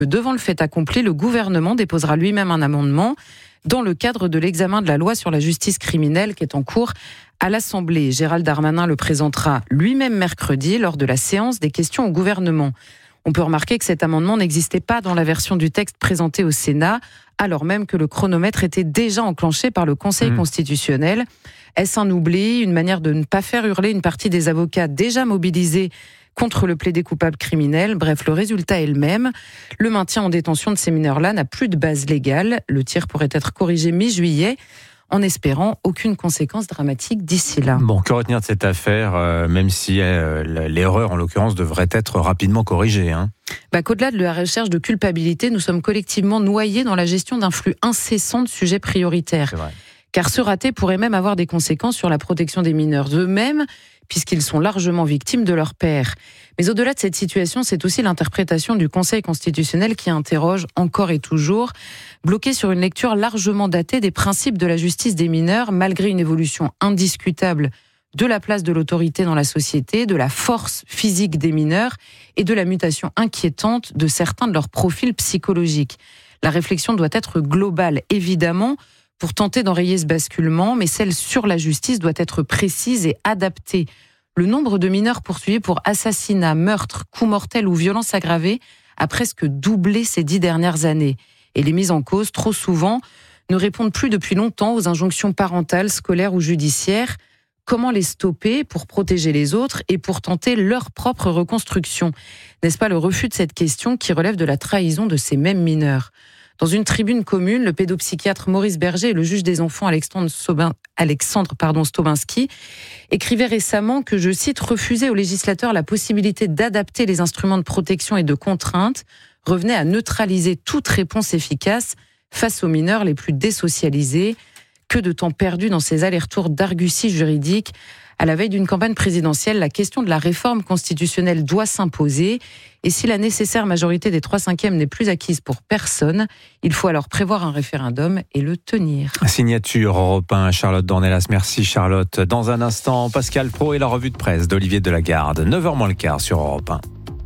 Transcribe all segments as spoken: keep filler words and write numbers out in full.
Devant le fait accompli, le gouvernement déposera lui-même un amendement dans le cadre de l'examen de la loi sur la justice criminelle qui est en cours à l'Assemblée. Gérald Darmanin le présentera lui-même mercredi lors de la séance des questions au gouvernement. On peut remarquer que cet amendement n'existait pas dans la version du texte présentée au Sénat, alors même que le chronomètre était déjà enclenché par le Conseil mmh. constitutionnel. Est-ce un oubli, une manière de ne pas faire hurler une partie des avocats déjà mobilisés contre le plaidé coupable criminel? Bref, le résultat est le même. Le maintien en détention de ces mineurs-là n'a plus de base légale. Le tir pourrait être corrigé mi-juillet, en espérant aucune conséquence dramatique d'ici là. Bon, que retenir de cette affaire, euh, même si euh, l'erreur, en l'occurrence, devrait être rapidement corrigée, hein. Bah, qu'au-delà de la recherche de culpabilité, nous sommes collectivement noyés dans la gestion d'un flux incessant de sujets prioritaires. C'est vrai. Car ce raté pourrait même avoir des conséquences sur la protection des mineurs eux-mêmes, puisqu'ils sont largement victimes de leur père. Mais au-delà de cette situation, c'est aussi l'interprétation du Conseil constitutionnel qui interroge encore et toujours, bloqué sur une lecture largement datée des principes de la justice des mineurs, malgré une évolution indiscutable de la place de l'autorité dans la société, de la force physique des mineurs et de la mutation inquiétante de certains de leurs profils psychologiques. La réflexion doit être globale, évidemment, pour tenter d'enrayer ce basculement, mais celle sur la justice doit être précise et adaptée. Le nombre de mineurs poursuivis pour assassinat, meurtre, coup mortel ou violence aggravée a presque doublé ces dix dernières années. Et les mises en cause, trop souvent, ne répondent plus depuis longtemps aux injonctions parentales, scolaires ou judiciaires. Comment les stopper pour protéger les autres et pour tenter leur propre reconstruction? N'est-ce pas le refus de cette question qui relève de la trahison de ces mêmes mineurs? Dans une tribune commune, le pédopsychiatre Maurice Berger et le juge des enfants Alexandre, Sobin, Alexandre pardon, Stobinski écrivaient récemment que, je cite, « refuser aux législateurs la possibilité d'adapter les instruments de protection et de contrainte revenait à neutraliser toute réponse efficace face aux mineurs les plus désocialisés. Que de temps perdu dans ces allers-retours d'arguties juridiques. À la veille d'une campagne présidentielle, la question de la réforme constitutionnelle doit s'imposer. Et si la nécessaire majorité des trois cinquièmes n'est plus acquise pour personne, il faut alors prévoir un référendum et le tenir. Signature Europe un, Charlotte Dornelas. Merci Charlotte. Dans un instant, Pascal Praud et la revue de presse d'Olivier Delagarde. neuf heures moins le quart sur Europe un.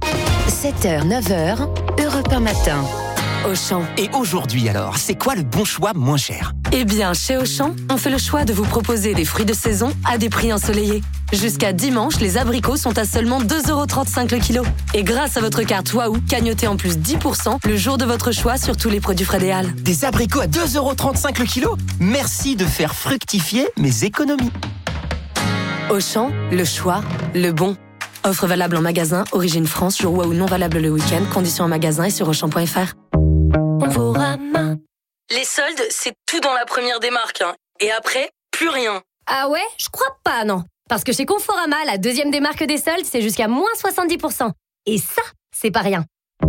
sept heures, neuf heures, Europe un matin. Auchan. Et aujourd'hui alors, c'est quoi le bon choix moins cher? Eh bien, chez Auchan, on fait le choix de vous proposer des fruits de saison à des prix ensoleillés. Jusqu'à dimanche, les abricots sont à seulement deux euros trente-cinq le kilo. Et grâce à votre carte Waouh, cagnotez en plus dix pour cent le jour de votre choix sur tous les produits Frédéal. Des abricots à deux euros trente-cinq le kilo? Merci de faire fructifier mes économies. Auchan, le choix, le bon. Offre valable en magasin, origine France, jour Waouh non valable le week-end, conditions en magasin et sur auchan point f r. Conforama. Les soldes, c'est tout dans la première démarque. Hein. Et après, plus rien. Ah ouais? Je crois pas, non. Parce que chez Conforama, la deuxième démarque des soldes, c'est jusqu'à moins soixante-dix pour cent. Et ça, c'est pas rien.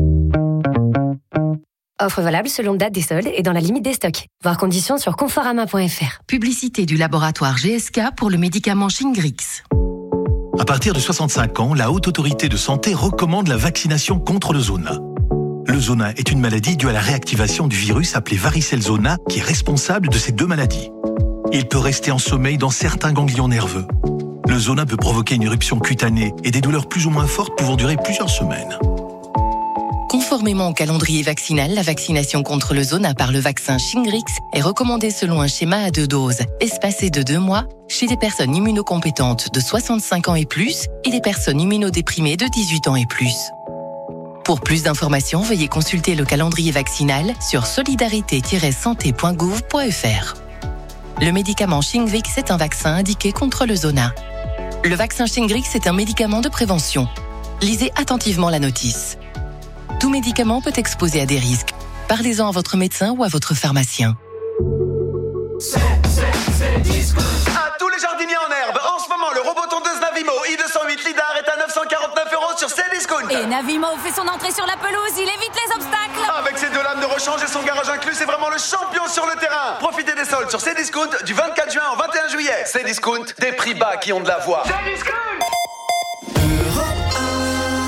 Offre valable selon date des soldes et dans la limite des stocks. Voir conditions sur conforama point f r. Publicité du laboratoire G S K pour le médicament Shingrix. À partir de soixante-cinq ans, la Haute Autorité de Santé recommande la vaccination contre le zona. Le zona est une maladie due à la réactivation du virus appelé varicelle zona qui est responsable de ces deux maladies. Il peut rester en sommeil dans certains ganglions nerveux. Le zona peut provoquer une éruption cutanée et des douleurs plus ou moins fortes pouvant durer plusieurs semaines. Conformément au calendrier vaccinal, la vaccination contre le zona par le vaccin Shingrix est recommandée selon un schéma à deux doses, espacé de deux mois, chez les personnes immunocompétentes de soixante-cinq ans et plus et les personnes immunodéprimées de dix-huit ans et plus. Pour plus d'informations, veuillez consulter le calendrier vaccinal sur solidarité tiret santé point gouv point f r. Le médicament Shingrix est un vaccin indiqué contre le zona. Le vaccin Shingrix est un médicament de prévention. Lisez attentivement la notice. Tout médicament peut exposer à des risques. Parlez-en à votre médecin ou à votre pharmacien. C'est, c'est, c'est Discount. À tous les jardiniers en herbe, en ce moment, le robot tondeuse Navimo i deux cent huit Lidar est à neuf cent quarante-neuf euros sur Cdiscount. Et Navimo fait son entrée sur la pelouse, il évite les obstacles. Avec ses deux lames de rechange et son garage inclus, c'est vraiment le champion sur le terrain. Profitez des soldes sur Cdiscount du vingt-quatre juin au vingt et un juillet. Cdiscount, des prix bas qui ont de la voix. Cdiscount. huit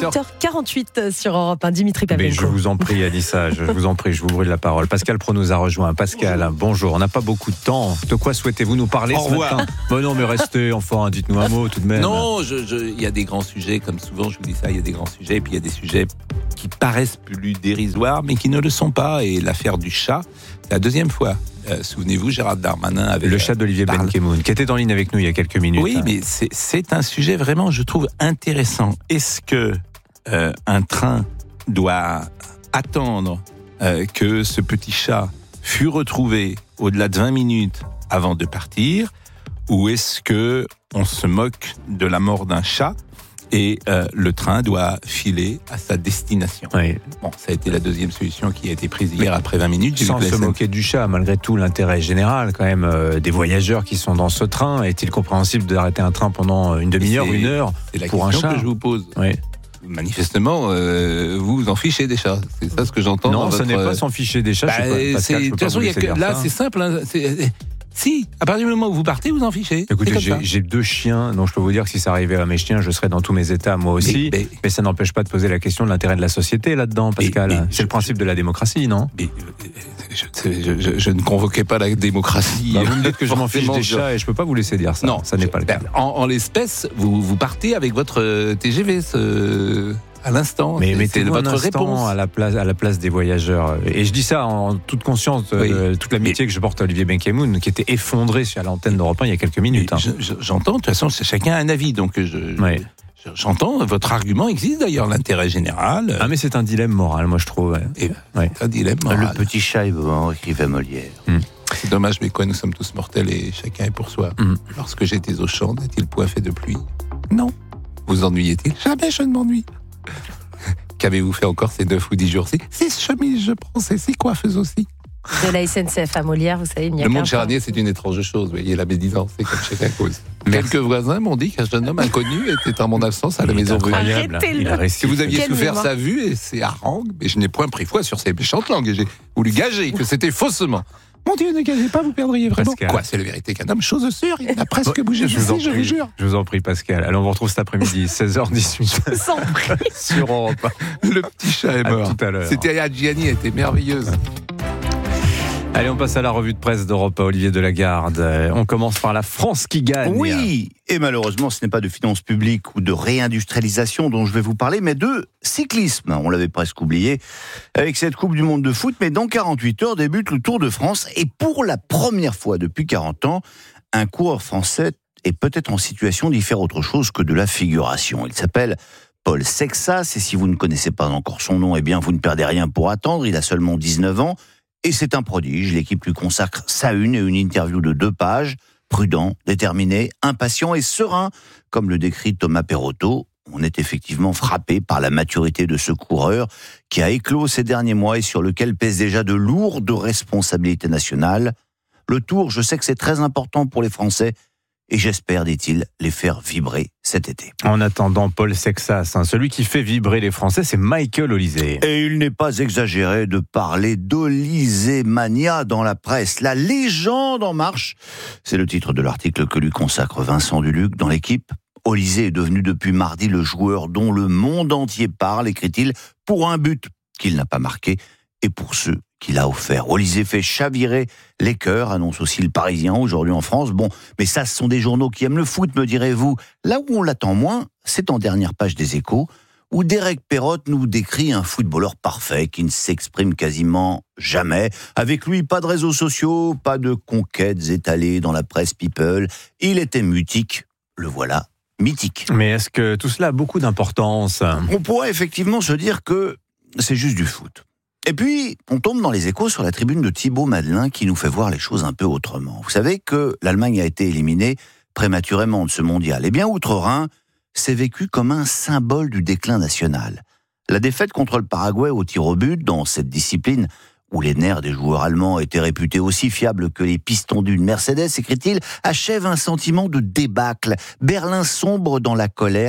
huit heures quarante-huit sur Europe un, Dimitri Pavlenko. Mais je vous en prie, Anissa, je vous en prie, je vous brûle la parole. Pascal Praud nous a rejoint. Pascal, bonjour. bonjour. On n'a pas beaucoup de temps. De quoi souhaitez-vous nous parler Au ce revoir. matin? Bon, non, mais restez, enfin, dites-nous un mot tout de même. Non, il je, je, y a des grands sujets, comme souvent je vous dis ça, il y a des grands sujets, et puis il y a des sujets qui paraissent plus dérisoires, mais qui ne le sont pas. Et l'affaire du chat, c'est la deuxième fois. Euh, souvenez-vous, Gérald Darmanin avait... Le chat d'Olivier Benkemoun, qui était en ligne avec nous il y a quelques minutes. Oui, hein. mais c'est, c'est un sujet vraiment, je trouve, intéressant. Est-ce que euh, un train doit attendre euh, que ce petit chat fût retrouvé au-delà de vingt minutes avant de partir, ou est-ce que on se moque de la mort d'un chat et euh, le train doit filer à sa destination? Oui. Bon, ça a été la deuxième solution qui a été prise hier mais après vingt minutes. Sans se moquer du chat, malgré tout, l'intérêt général quand même euh, des voyageurs qui sont dans ce train. Est-il compréhensible d'arrêter un train pendant une demi-heure, une heure c'est la pour un question chat que je vous pose. Oui. Manifestement, euh, vous vous en fichez des chats. C'est ça ce que j'entends. Non, dans ce votre... n'est pas s'en ficher des chats. Bah, je sais pas, Pascal, de toute façon, il y a que, là, ça. c'est simple. Hein, c'est... Si, à partir du moment où vous partez, vous en fichez. Écoutez, j'ai, j'ai deux chiens, donc je peux vous dire que si ça arrivait à mes chiens, je serais dans tous mes états, moi aussi. Mais, mais, mais ça n'empêche pas de poser la question de l'intérêt de la société là-dedans, Pascal. Mais, mais, c'est je, le principe je, de la démocratie, non? mais, je, je, je, je ne convoquais pas la démocratie. Bah, vous me dites que je m'en fiche des chats et je peux pas vous laisser dire ça. Non, ça n'est pas le cas. En, en l'espèce, vous, vous partez avec votre T G V, ce... à l'instant. Mais c'est, mettez c'est votre réponse à la place à la place des voyageurs. Et je dis ça en toute conscience, oui. euh, toute l'amitié mais, que je porte à Olivier Benkemoun, qui était effondré sur l'antenne d'Europe un il y a quelques minutes. Hein. Je, je, j'entends. De toute façon, chacun a un avis, donc je. Oui. je J'entends, votre argument existe d'ailleurs, l'intérêt général. Ah mais c'est un dilemme moral, moi je trouve. Ouais. Et, ouais. Un dilemme moral. Le petit chat est bon, écrivait Molière. Hum. C'est dommage, mais quoi, nous sommes tous mortels et chacun est pour soi. Hum. Lorsque j'étais au champ, n'a-t-il point fait de pluie? Non. Vous ennuyez-il? Jamais je ne m'ennuie. Qu'avez-vous fait encore ces neuf ou dix jours-ci? Six chemises, je pense, et six coiffeuses aussi. De la S N C F à Molière, vous savez, il n'y a Le qu'un monde charnier, c'est une étrange chose. Vous voyez, la médisance, c'est comme chacun cause. Quelques voisins m'ont dit qu'un jeune homme inconnu était en mon absence à la maison rue. Si vous aviez souffert sa vue et ses harangues, mais je n'ai point pris foi sur ces méchantes langues et j'ai voulu gager que c'était faussement. Mon Dieu, ne gagez pas, vous perdriez vraiment. Pascal. Quoi, c'est la vérité qu'un homme, chose sûre, il a presque bougé je d'ici, je vous jure. Je vous en prie, Pascal. Alors, on vous retrouve cet après-midi, seize heures dix-huit. Sans prix. Sur Europe un. Le petit chat est mort. À tout à l'heure. C'était Adjiani, elle était merveilleuse. Allez, on passe à la revue de presse d'Europe à Olivier Delagarde. On commence par la France qui gagne. Oui, et malheureusement, ce n'est pas de finances publiques ou de réindustrialisation dont je vais vous parler, mais de cyclisme. On l'avait presque oublié avec cette Coupe du Monde de foot, mais dans quarante-huit heures débute le Tour de France. Et pour la première fois depuis quarante ans, un coureur français est peut-être en situation d'y faire autre chose que de la figuration. Il s'appelle Paul Sexas, et si vous ne connaissez pas encore son nom, eh bien vous ne perdez rien pour attendre. Il a seulement dix-neuf ans. Et c'est un prodige, l'équipe lui consacre sa une et une interview de deux pages, prudent, déterminé, impatient et serein, comme le décrit Thomas Perotto. On est effectivement frappé par la maturité de ce coureur qui a éclos ces derniers mois et sur lequel pèsent déjà de lourdes responsabilités nationales. Le Tour, je sais que c'est très important pour les Français, et j'espère, dit-il, les faire vibrer cet été. En attendant, Paul Sexas, hein, celui qui fait vibrer les Français, c'est Michael Olysée. Et il n'est pas exagéré de parler d'Olysémania dans la presse. La légende en marche, c'est le titre de l'article que lui consacre Vincent Duluc dans l'équipe. Olysée est devenu depuis mardi le joueur dont le monde entier parle, écrit-il, pour un but qu'il n'a pas marqué et pour ceux qu'il a offert. Olysée fait chavirer les cœurs, annonce aussi le Parisien aujourd'hui en France. Bon, mais ça, ce sont des journaux qui aiment le foot, me direz-vous. Là où on l'attend moins, c'est en dernière page des Échos, où Derek Perrotte nous décrit un footballeur parfait qui ne s'exprime quasiment jamais. Avec lui, pas de réseaux sociaux, pas de conquêtes étalées dans la presse people. Il était mutique, le voilà, mythique. Mais est-ce que tout cela a beaucoup d'importance? On pourrait effectivement se dire que c'est juste du foot. Et puis, on tombe dans les Échos sur la tribune de Thibaut Madelin qui nous fait voir les choses un peu autrement. Vous savez que l'Allemagne a été éliminée prématurément de ce mondial. Eh bien, outre-Rhin, c'est vécu comme un symbole du déclin national. La défaite contre le Paraguay au tir au but, dans cette discipline où les nerfs des joueurs allemands étaient réputés aussi fiables que les pistons d'une Mercedes, écrit-il, achève un sentiment de débâcle. Berlin sombre dans la colère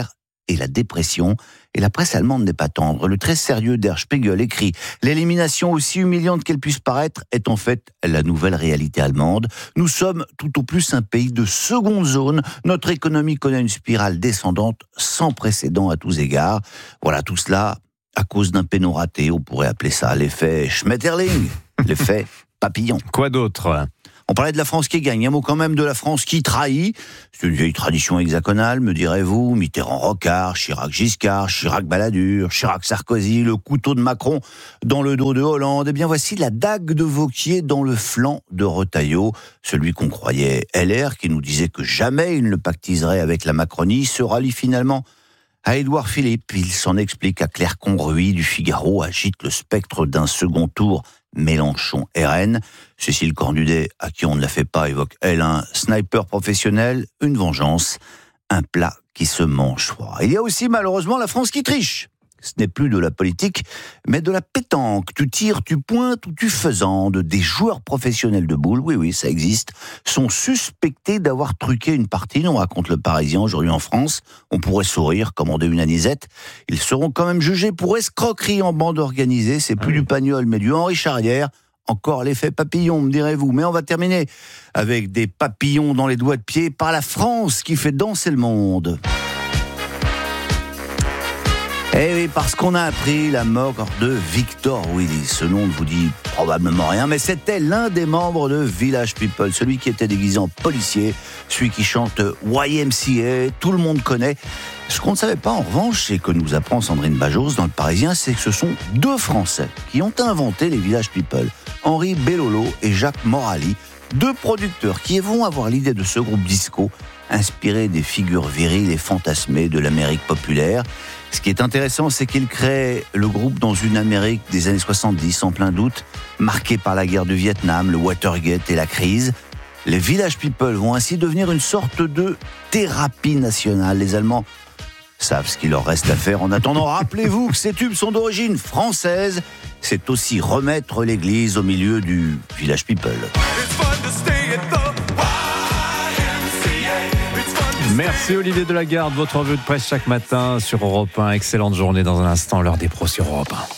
et la dépression. Et la presse allemande n'est pas tendre. Le très sérieux Der Spiegel écrit « L'élimination, aussi humiliante qu'elle puisse paraître, est en fait la nouvelle réalité allemande. Nous sommes tout au plus un pays de seconde zone. Notre économie connaît une spirale descendante sans précédent à tous égards. » Voilà, tout cela à cause d'un péno raté. On pourrait appeler ça l'effet Schmetterling, l'effet papillon. Quoi d'autre ? On parlait de la France qui gagne, un mot quand même de la France qui trahit. C'est une vieille tradition hexagonale, me direz-vous. Mitterrand-Rocard, Chirac-Giscard, Chirac-Balladur, Chirac-Sarkozy, le couteau de Macron dans le dos de Hollande. Eh bien voici la dague de Vauquier dans le flanc de Retailleau. Celui qu'on croyait L R, qui nous disait que jamais il ne pactiserait avec la Macronie, se rallie finalement à Édouard Philippe. Il s'en explique à Claire Conruy du Figaro, agite le spectre d'un second tour Mélenchon-R N. Cécile Cornudet, à qui on ne la fait pas, évoque, elle, un sniper professionnel, une vengeance, un plat qui se mange froid. Il y a aussi malheureusement la France qui triche. Ce n'est plus de la politique, mais de la pétanque. Tu tires, tu pointes ou tu faisandes. Des joueurs professionnels de boules, oui, oui, ça existe, sont suspectés d'avoir truqué une partie. On raconte le Parisien aujourd'hui en France. On pourrait sourire, commander une anisette. Ils seront quand même jugés pour escroquerie en bande organisée. C'est plus oui. du Pagnol, mais du Henri Charrière. Encore l'effet papillon, me direz-vous. Mais on va terminer avec des papillons dans les doigts de pied par la France qui fait danser le monde. Eh oui, parce qu'on a appris la mort de Victor Willis. Ce nom ne vous dit probablement rien, mais c'était l'un des membres de Village People, celui qui était déguisé en policier, celui qui chante Y M C A, tout le monde connaît. Ce qu'on ne savait pas en revanche, c'est que nous apprend Sandrine Bajos dans Le Parisien, c'est que ce sont deux Français qui ont inventé les Village People, Henri Bellolo et Jacques Morali, deux producteurs qui vont avoir l'idée de ce groupe disco, inspiré des figures viriles et fantasmées de l'Amérique populaire. Ce qui est intéressant, c'est qu'ils créent le groupe dans une Amérique des années soixante-dix, en plein doute, marquée par la guerre du Vietnam, le Watergate et la crise. Les Village People vont ainsi devenir une sorte de thérapie nationale. Les Allemands savent ce qu'il leur reste à faire. En attendant, rappelez-vous que ces tubes sont d'origine française. C'est aussi remettre l'église au milieu du Village People. Merci Olivier Delagarde, votre revue de presse chaque matin sur Europe un. Excellente journée dans un instant, l'heure des pros sur Europe un.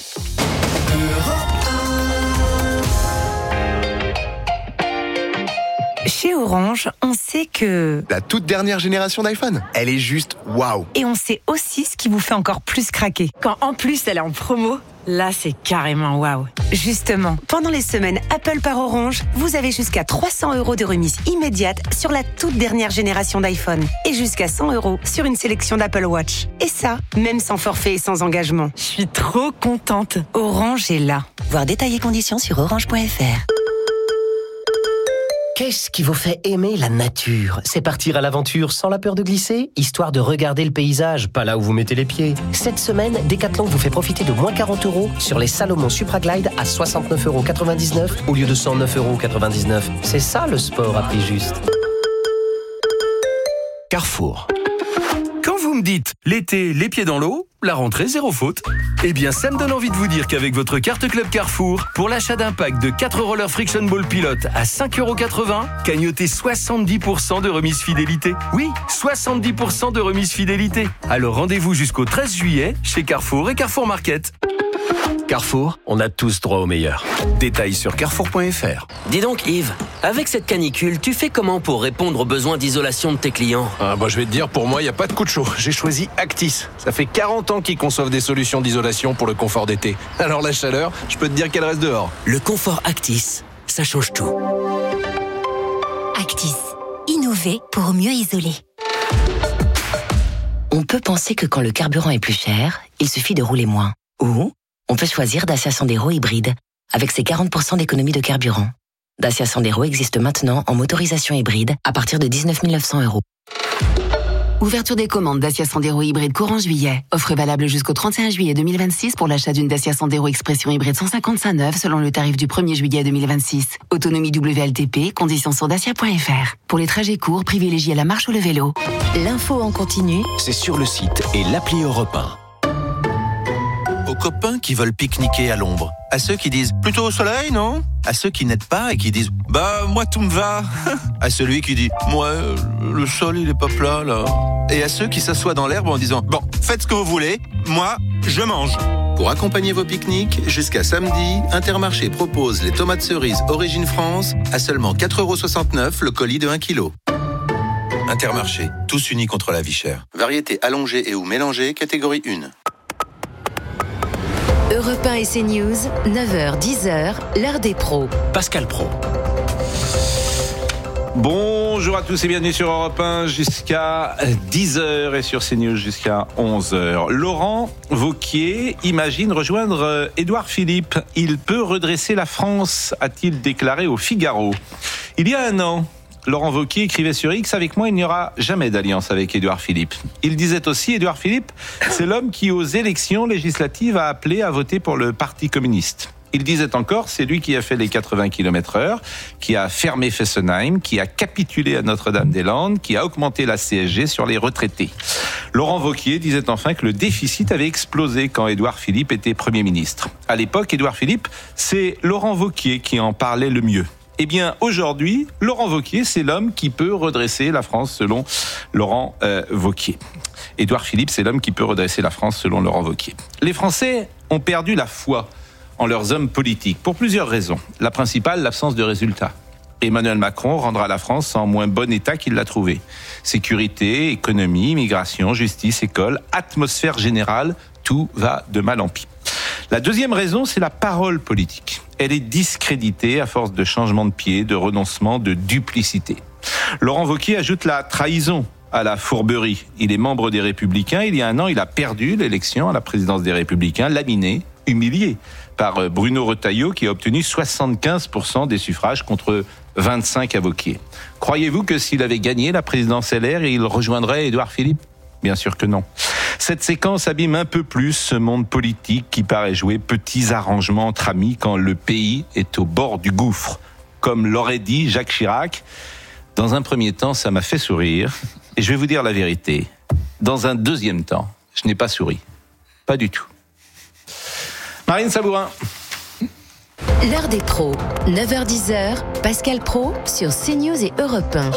Chez Orange, on sait que... La toute dernière génération d'iPhone, elle est juste waouh. Et on sait aussi ce qui vous fait encore plus craquer. Quand en plus elle est en promo, là c'est carrément waouh. Justement, pendant les semaines Apple par Orange, vous avez jusqu'à trois cents euros de remise immédiate sur la toute dernière génération d'iPhone. Et jusqu'à cent euros sur une sélection d'Apple Watch. Et ça, même sans forfait et sans engagement. Je suis trop contente. Orange est là. Voir détails et conditions sur orange point f r. Qu'est-ce qui vous fait aimer la nature ? C'est partir à l'aventure sans la peur de glisser, histoire de regarder le paysage, pas là où vous mettez les pieds. Cette semaine, Decathlon vous fait profiter de moins quarante euros sur les Salomon Supra Glide à soixante-neuf euros quatre-vingt-dix-neuf au lieu de cent neuf euros quatre-vingt-dix-neuf. C'est ça le sport à prix juste. Carrefour. Quand vous me dites l'été, les pieds dans l'eau, la rentrée, zéro faute. Eh bien, ça me donne envie de vous dire qu'avec votre carte Club Carrefour, pour l'achat d'un pack de quatre rollers Friction Ball Pilote à cinq euros quatre-vingts, cagnotez soixante-dix pour cent de remise fidélité. Oui, soixante-dix pour cent de remise fidélité. Alors rendez-vous jusqu'au treize juillet chez Carrefour et Carrefour Market. Carrefour, on a tous droit au meilleur. Détails sur carrefour point f r. Dis donc Yves, avec cette canicule, tu fais comment pour répondre aux besoins d'isolation de tes clients ? Ah bah je vais te dire, pour moi, il n'y a pas de coup de chaud. J'ai choisi Actis. Ça fait quarante ans qu'ils conçoivent des solutions d'isolation pour le confort d'été. Alors la chaleur, je peux te dire qu'elle reste dehors. Le confort Actis, ça change tout. Actis, innover pour mieux isoler. On peut penser que quand le carburant est plus cher, il suffit de rouler moins. Ou on peut choisir Dacia Sandero hybride, avec ses quarante pour cent d'économie de carburant. Dacia Sandero existe maintenant en motorisation hybride à partir de dix-neuf mille neuf cents euros. Ouverture des commandes Dacia Sandero hybride courant juillet. Offre valable jusqu'au trente et un juillet deux mille vingt-six pour l'achat d'une Dacia Sandero Expression hybride cent cinquante-cinq neuf selon le tarif du premier juillet deux mille vingt-six. Autonomie W L T P, conditions sur dacia point f r. Pour les trajets courts, privilégiez la marche ou le vélo. L'info en continu, c'est sur le site et l'appli Europe un. Au copains qui veulent pique-niquer à l'ombre. À ceux qui disent plutôt au soleil, non? À ceux qui n'aident pas et qui disent bah moi tout me va. À celui qui dit moi le sol il est pas plat là. Et à ceux qui s'assoient dans l'herbe en disant bon faites ce que vous voulez, moi je mange. Pour accompagner vos pique-niques, jusqu'à samedi, Intermarché propose les tomates cerises Origine France à seulement quatre euros soixante-neuf le colis de un kilo. Intermarché, tous unis contre la vie chère. Variété allongée et ou mélangée, catégorie un. Europe un et CNews, neuf heures dix heures, l'heure des pros. Pascal Pro. Bonjour à tous et bienvenue sur Europe un jusqu'à dix heures et sur CNews jusqu'à onze heures. Laurent Wauquiez imagine rejoindre Édouard Philippe. Il peut redresser la France, a-t-il déclaré au Figaro. Il y a un an, Laurent Wauquiez écrivait sur X « Avec moi, il n'y aura jamais d'alliance avec Édouard Philippe ». Il disait aussi « Édouard Philippe, c'est l'homme qui, aux élections législatives, a appelé à voter pour le Parti communiste ». Il disait encore, c'est lui qui a fait les quatre-vingts kilomètres heure, qui a fermé Fessenheim, qui a capitulé à Notre-Dame-des-Landes, qui a augmenté la C S G sur les retraités. Laurent Wauquiez disait enfin que le déficit avait explosé quand Édouard Philippe était Premier ministre. À l'époque, Édouard Philippe, c'est Laurent Wauquiez qui en parlait le mieux. Eh bien, aujourd'hui, Laurent Wauquiez, c'est l'homme qui peut redresser la France selon Laurent euh, Wauquiez. Édouard Philippe, c'est l'homme qui peut redresser la France selon Laurent Wauquiez. Les Français ont perdu la foi en leurs hommes politiques, pour plusieurs raisons. La principale, l'absence de résultats. Emmanuel Macron rendra la France en moins bon état qu'il l'a trouvée. Sécurité, économie, migration, justice, école, atmosphère générale, tout va de mal en pis. La deuxième raison, c'est la parole politique. Elle est discréditée à force de changements de pied, de renoncement, de duplicité. Laurent Wauquiez ajoute la trahison à la fourberie. Il est membre des Républicains. Il y a un an, il a perdu l'élection à la présidence des Républicains, laminé, humilié par Bruno Retailleau qui a obtenu soixante-quinze pour cent des suffrages contre vingt-cinq à Wauquiez. Croyez-vous que s'il avait gagné la présidence L R, il rejoindrait Édouard Philippe ? Bien sûr que non. Cette séquence abîme un peu plus ce monde politique qui paraît jouer petits arrangements entre amis quand le pays est au bord du gouffre. Comme l'aurait dit Jacques Chirac, dans un premier temps, ça m'a fait sourire. Et je vais vous dire la vérité. Dans un deuxième temps, je n'ai pas souri. Pas du tout. Marine Sabourin. L'heure des pros, neuf heures dix heures, Pascal Pro sur CNews et Europe un.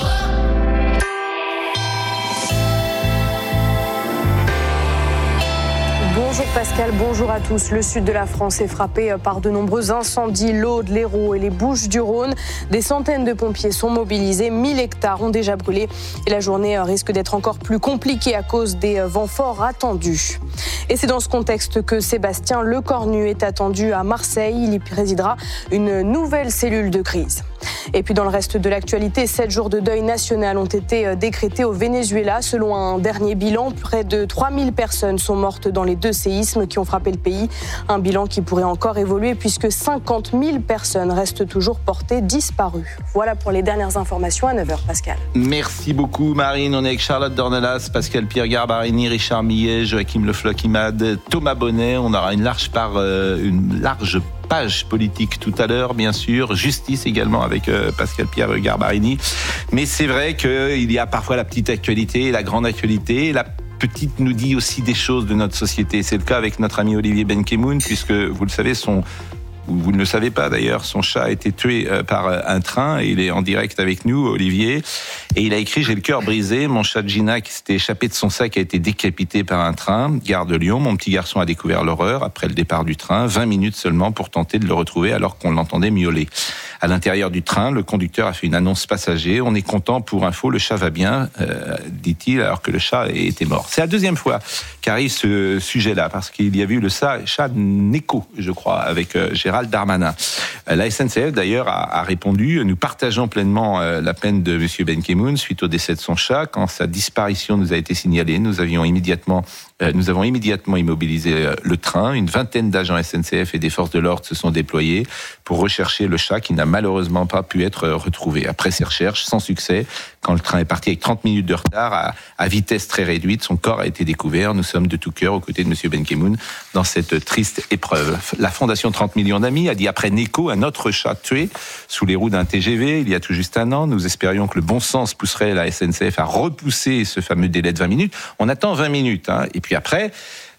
Bonjour Pascal, bonjour à tous. Le sud de la France est frappé par de nombreux incendies, l'Aude, l'Hérault et les Bouches-du-Rhône. Des centaines de pompiers sont mobilisés, mille hectares ont déjà brûlé et la journée risque d'être encore plus compliquée à cause des vents forts attendus. Et c'est dans ce contexte que Sébastien Lecornu est attendu à Marseille. Il y présidera une nouvelle cellule de crise. Et puis dans le reste de l'actualité, sept jours de deuil national ont été décrétés au Venezuela. Selon un dernier bilan, près de trois mille personnes sont mortes dans les deux séismes qui ont frappé le pays. Un bilan qui pourrait encore évoluer puisque cinquante mille personnes restent toujours portées disparues. Voilà pour les dernières informations à neuf heures, Pascal. Merci beaucoup Marine. On est avec Charlotte Dornelas, Pascal Pierre Garbarini, Richard Millet, Joachim Le Floch-Imad, Thomas Bonnet. On aura une large part, euh, une large page politique tout à l'heure, bien sûr. Justice également avec euh, Pascal Pierre Garbarini. Mais c'est vrai qu'il y a parfois la petite actualité, la grande actualité, la petite nous dit aussi des choses de notre société. C'est le cas avec notre ami Olivier Benkemoun, puisque vous le savez, son vous ne le savez pas d'ailleurs, son chat a été tué par un train et il est en direct avec nous, Olivier. Et il a écrit « J'ai le cœur brisé, mon chat Gina qui s'était échappé de son sac a été décapité par un train, gare de Lyon. Mon petit garçon a découvert l'horreur après le départ du train, vingt minutes seulement pour tenter de le retrouver alors qu'on l'entendait miauler. À l'intérieur du train, le conducteur a fait une annonce passager. On est content pour info, le chat va bien, euh, dit-il, alors que le chat était mort. » C'est la deuxième fois qu'arrive ce sujet-là, parce qu'il y avait eu le chat Neko, je crois, avec euh, Gérald Darmanin. La S N C F, d'ailleurs, a, a répondu « Nous partageons pleinement euh, la peine de M. Benkemoun suite au décès de son chat. Quand sa disparition nous a été signalée, nous avions immédiatement euh, nous avons immédiatement immobilisé euh, le train. Une vingtaine d'agents S N C F et des forces de l'ordre se sont déployés pour rechercher le chat qui n'a malheureusement pas pu être retrouvé. Après ces recherches, sans succès, quand le train est parti avec trente minutes de retard, à, à vitesse très réduite, son corps a été découvert. Nous sommes de tout cœur aux côtés de M. Benkemoun dans cette triste épreuve. La Fondation trente millions d'amis a dit après Neko, un autre chat tué sous les roues d'un T G V il y a tout juste un an. Nous espérions que le bon sens pousserait la S N C F à repousser ce fameux délai de vingt minutes. On attend vingt minutes, hein. Et puis après,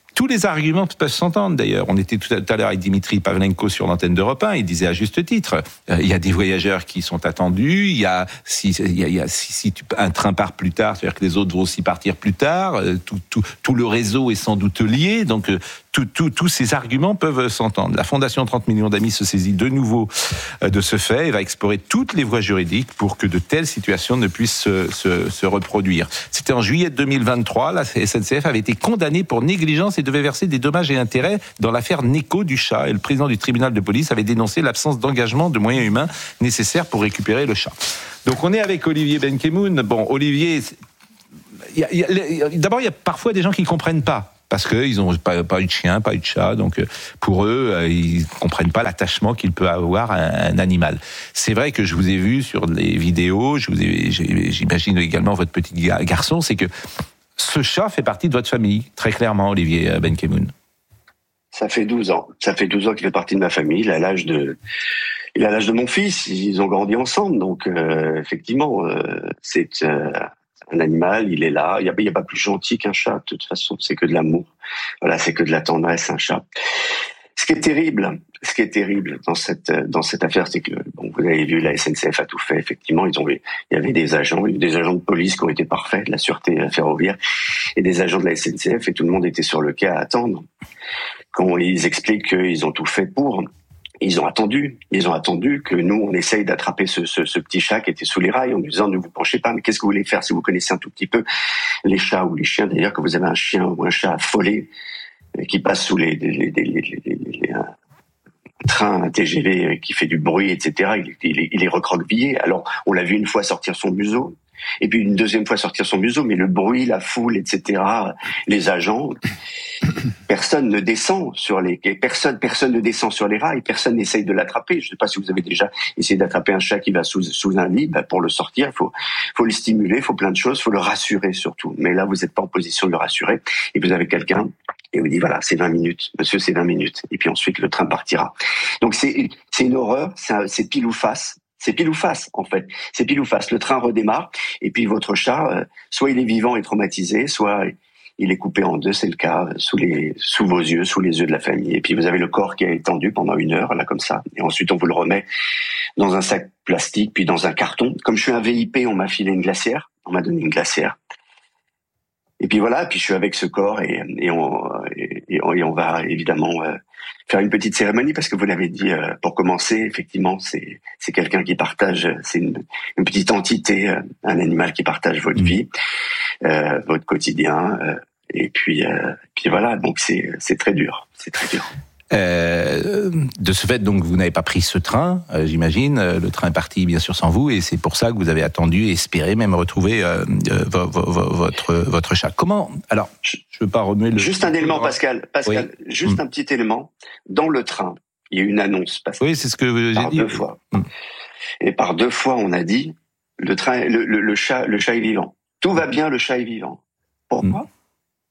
Tous les arguments peuvent s'entendre d'ailleurs. On était tout à l'heure avec Dimitri Pavlenko sur l'antenne d'Europe un, il disait à juste titre, euh, il y a des voyageurs qui sont attendus, il y a si il y a, il y a, si, si tu, un train part plus tard, c'est-à-dire que les autres vont aussi partir plus tard, euh, tout, tout, tout le réseau est sans doute lié, donc euh, tout, tout, tous ces arguments peuvent s'entendre. La Fondation trente millions d'amis se saisit de nouveau euh, de ce fait et va explorer toutes les voies juridiques pour que de telles situations ne puissent se, se, se reproduire. C'était en juillet deux mille vingt-trois, la S N C F avait été condamnée pour négligence et devait verser des dommages et intérêts dans l'affaire Neko du chat. Et le président du tribunal de police avait dénoncé l'absence d'engagement de moyens humains nécessaires pour récupérer le chat. Donc on est avec Olivier Benkemoun. Bon, Olivier, y a, y a, d'abord il y a parfois des gens qui comprennent pas. Parce qu'ils n'ont pas, pas eu de chien, pas eu de chat, donc pour eux, ils ne comprennent pas l'attachement qu'il peut avoir à un animal. C'est vrai que je vous ai vu sur les vidéos, je vous ai, j'imagine également votre petit garçon, c'est que ce chat fait partie de votre famille, très clairement, Olivier Benkemoun. Ça fait douze ans. Ça fait douze ans qu'il fait partie de ma famille. Il a l'âge de, il a l'âge de mon fils. Ils ont grandi ensemble, donc euh, effectivement, euh, c'est euh, un animal. Il est là. Il n'y a, il y a pas plus gentil qu'un chat. De toute façon, c'est que de l'amour. Voilà, c'est que de la tendresse, un chat. Ce qui est terrible, ce qui est terrible dans cette dans cette affaire, c'est que bon, vous avez vu, la S N C F a tout fait. Effectivement, ils ont il y avait des agents, il y avait des agents de police qui ont été parfaits, de la sûreté ferroviaire, et des agents de la S N C F, et tout le monde était sur le quai à attendre. Quand ils expliquent qu'ils ont tout fait pour, ils ont attendu, ils ont attendu que nous on essaye d'attraper ce, ce, ce petit chat qui était sous les rails en lui disant ne vous penchez pas, mais qu'est-ce que vous voulez faire si vous connaissez un tout petit peu les chats ou les chiens, d'ailleurs, que vous avez un chien ou un chat affolé qui passe sous les, les, les, les, les, les, les un train, un T G V qui fait du bruit, et cetera. Il, il, il est recroquevillé. Alors, on l'a vu une fois sortir son museau, et puis une deuxième fois sortir son museau, mais le bruit, la foule, et cetera. Les agents, personne ne descend sur les, personne, personne ne descend sur les rails, personne n'essaye de l'attraper. Je ne sais pas si vous avez déjà essayé d'attraper un chat qui va sous, sous un lit. Ben pour le sortir, il faut, faut le stimuler, il faut plein de choses, il faut le rassurer surtout. Mais là, vous n'êtes pas en position de le rassurer, et vous avez quelqu'un et vous dit voilà, c'est vingt minutes, monsieur, c'est vingt minutes, et puis ensuite le train partira. Donc c'est c'est une horreur, c'est, un, c'est pile ou face, c'est pile ou face en fait, c'est pile ou face. Le train redémarre et puis votre chat, euh, soit il est vivant et traumatisé, soit il est coupé en deux, c'est le cas, sous les sous vos yeux, sous les yeux de la famille. Et puis vous avez le corps qui est étendu pendant une heure là comme ça, et ensuite on vous le remet dans un sac plastique, puis dans un carton. Comme je suis un V I P, on m'a filé une glacière, on m'a donné une glacière. Et puis voilà, puis je suis avec ce corps et, et, on, et, et on va évidemment euh, faire une petite cérémonie parce que vous l'avez dit, euh, pour commencer, effectivement, c'est, c'est quelqu'un qui partage, c'est une, une petite entité, euh, un animal qui partage votre vie, euh, votre quotidien, euh, et puis, euh, puis voilà, donc c'est, c'est très dur, c'est très dur. Euh, de ce fait, donc, vous n'avez pas pris ce train, euh, j'imagine. Le train est parti, bien sûr, sans vous, et c'est pour ça que vous avez attendu et espéré même retrouver euh, euh, vo- vo- vo- votre votre chat. Comment ? Alors, je ne veux pas remuer le. Juste un élément, Pascal. Pascal, oui. juste mmh. un petit élément. Dans le train, il y a une annonce. Pascal, oui, c'est ce que j'ai par dit. Deux fois. Mmh. Et par deux fois, on a dit le train, le, le, le chat, le chat est vivant. Tout va bien, le chat est vivant. Pourquoi ? Mmh. Pourquoi ?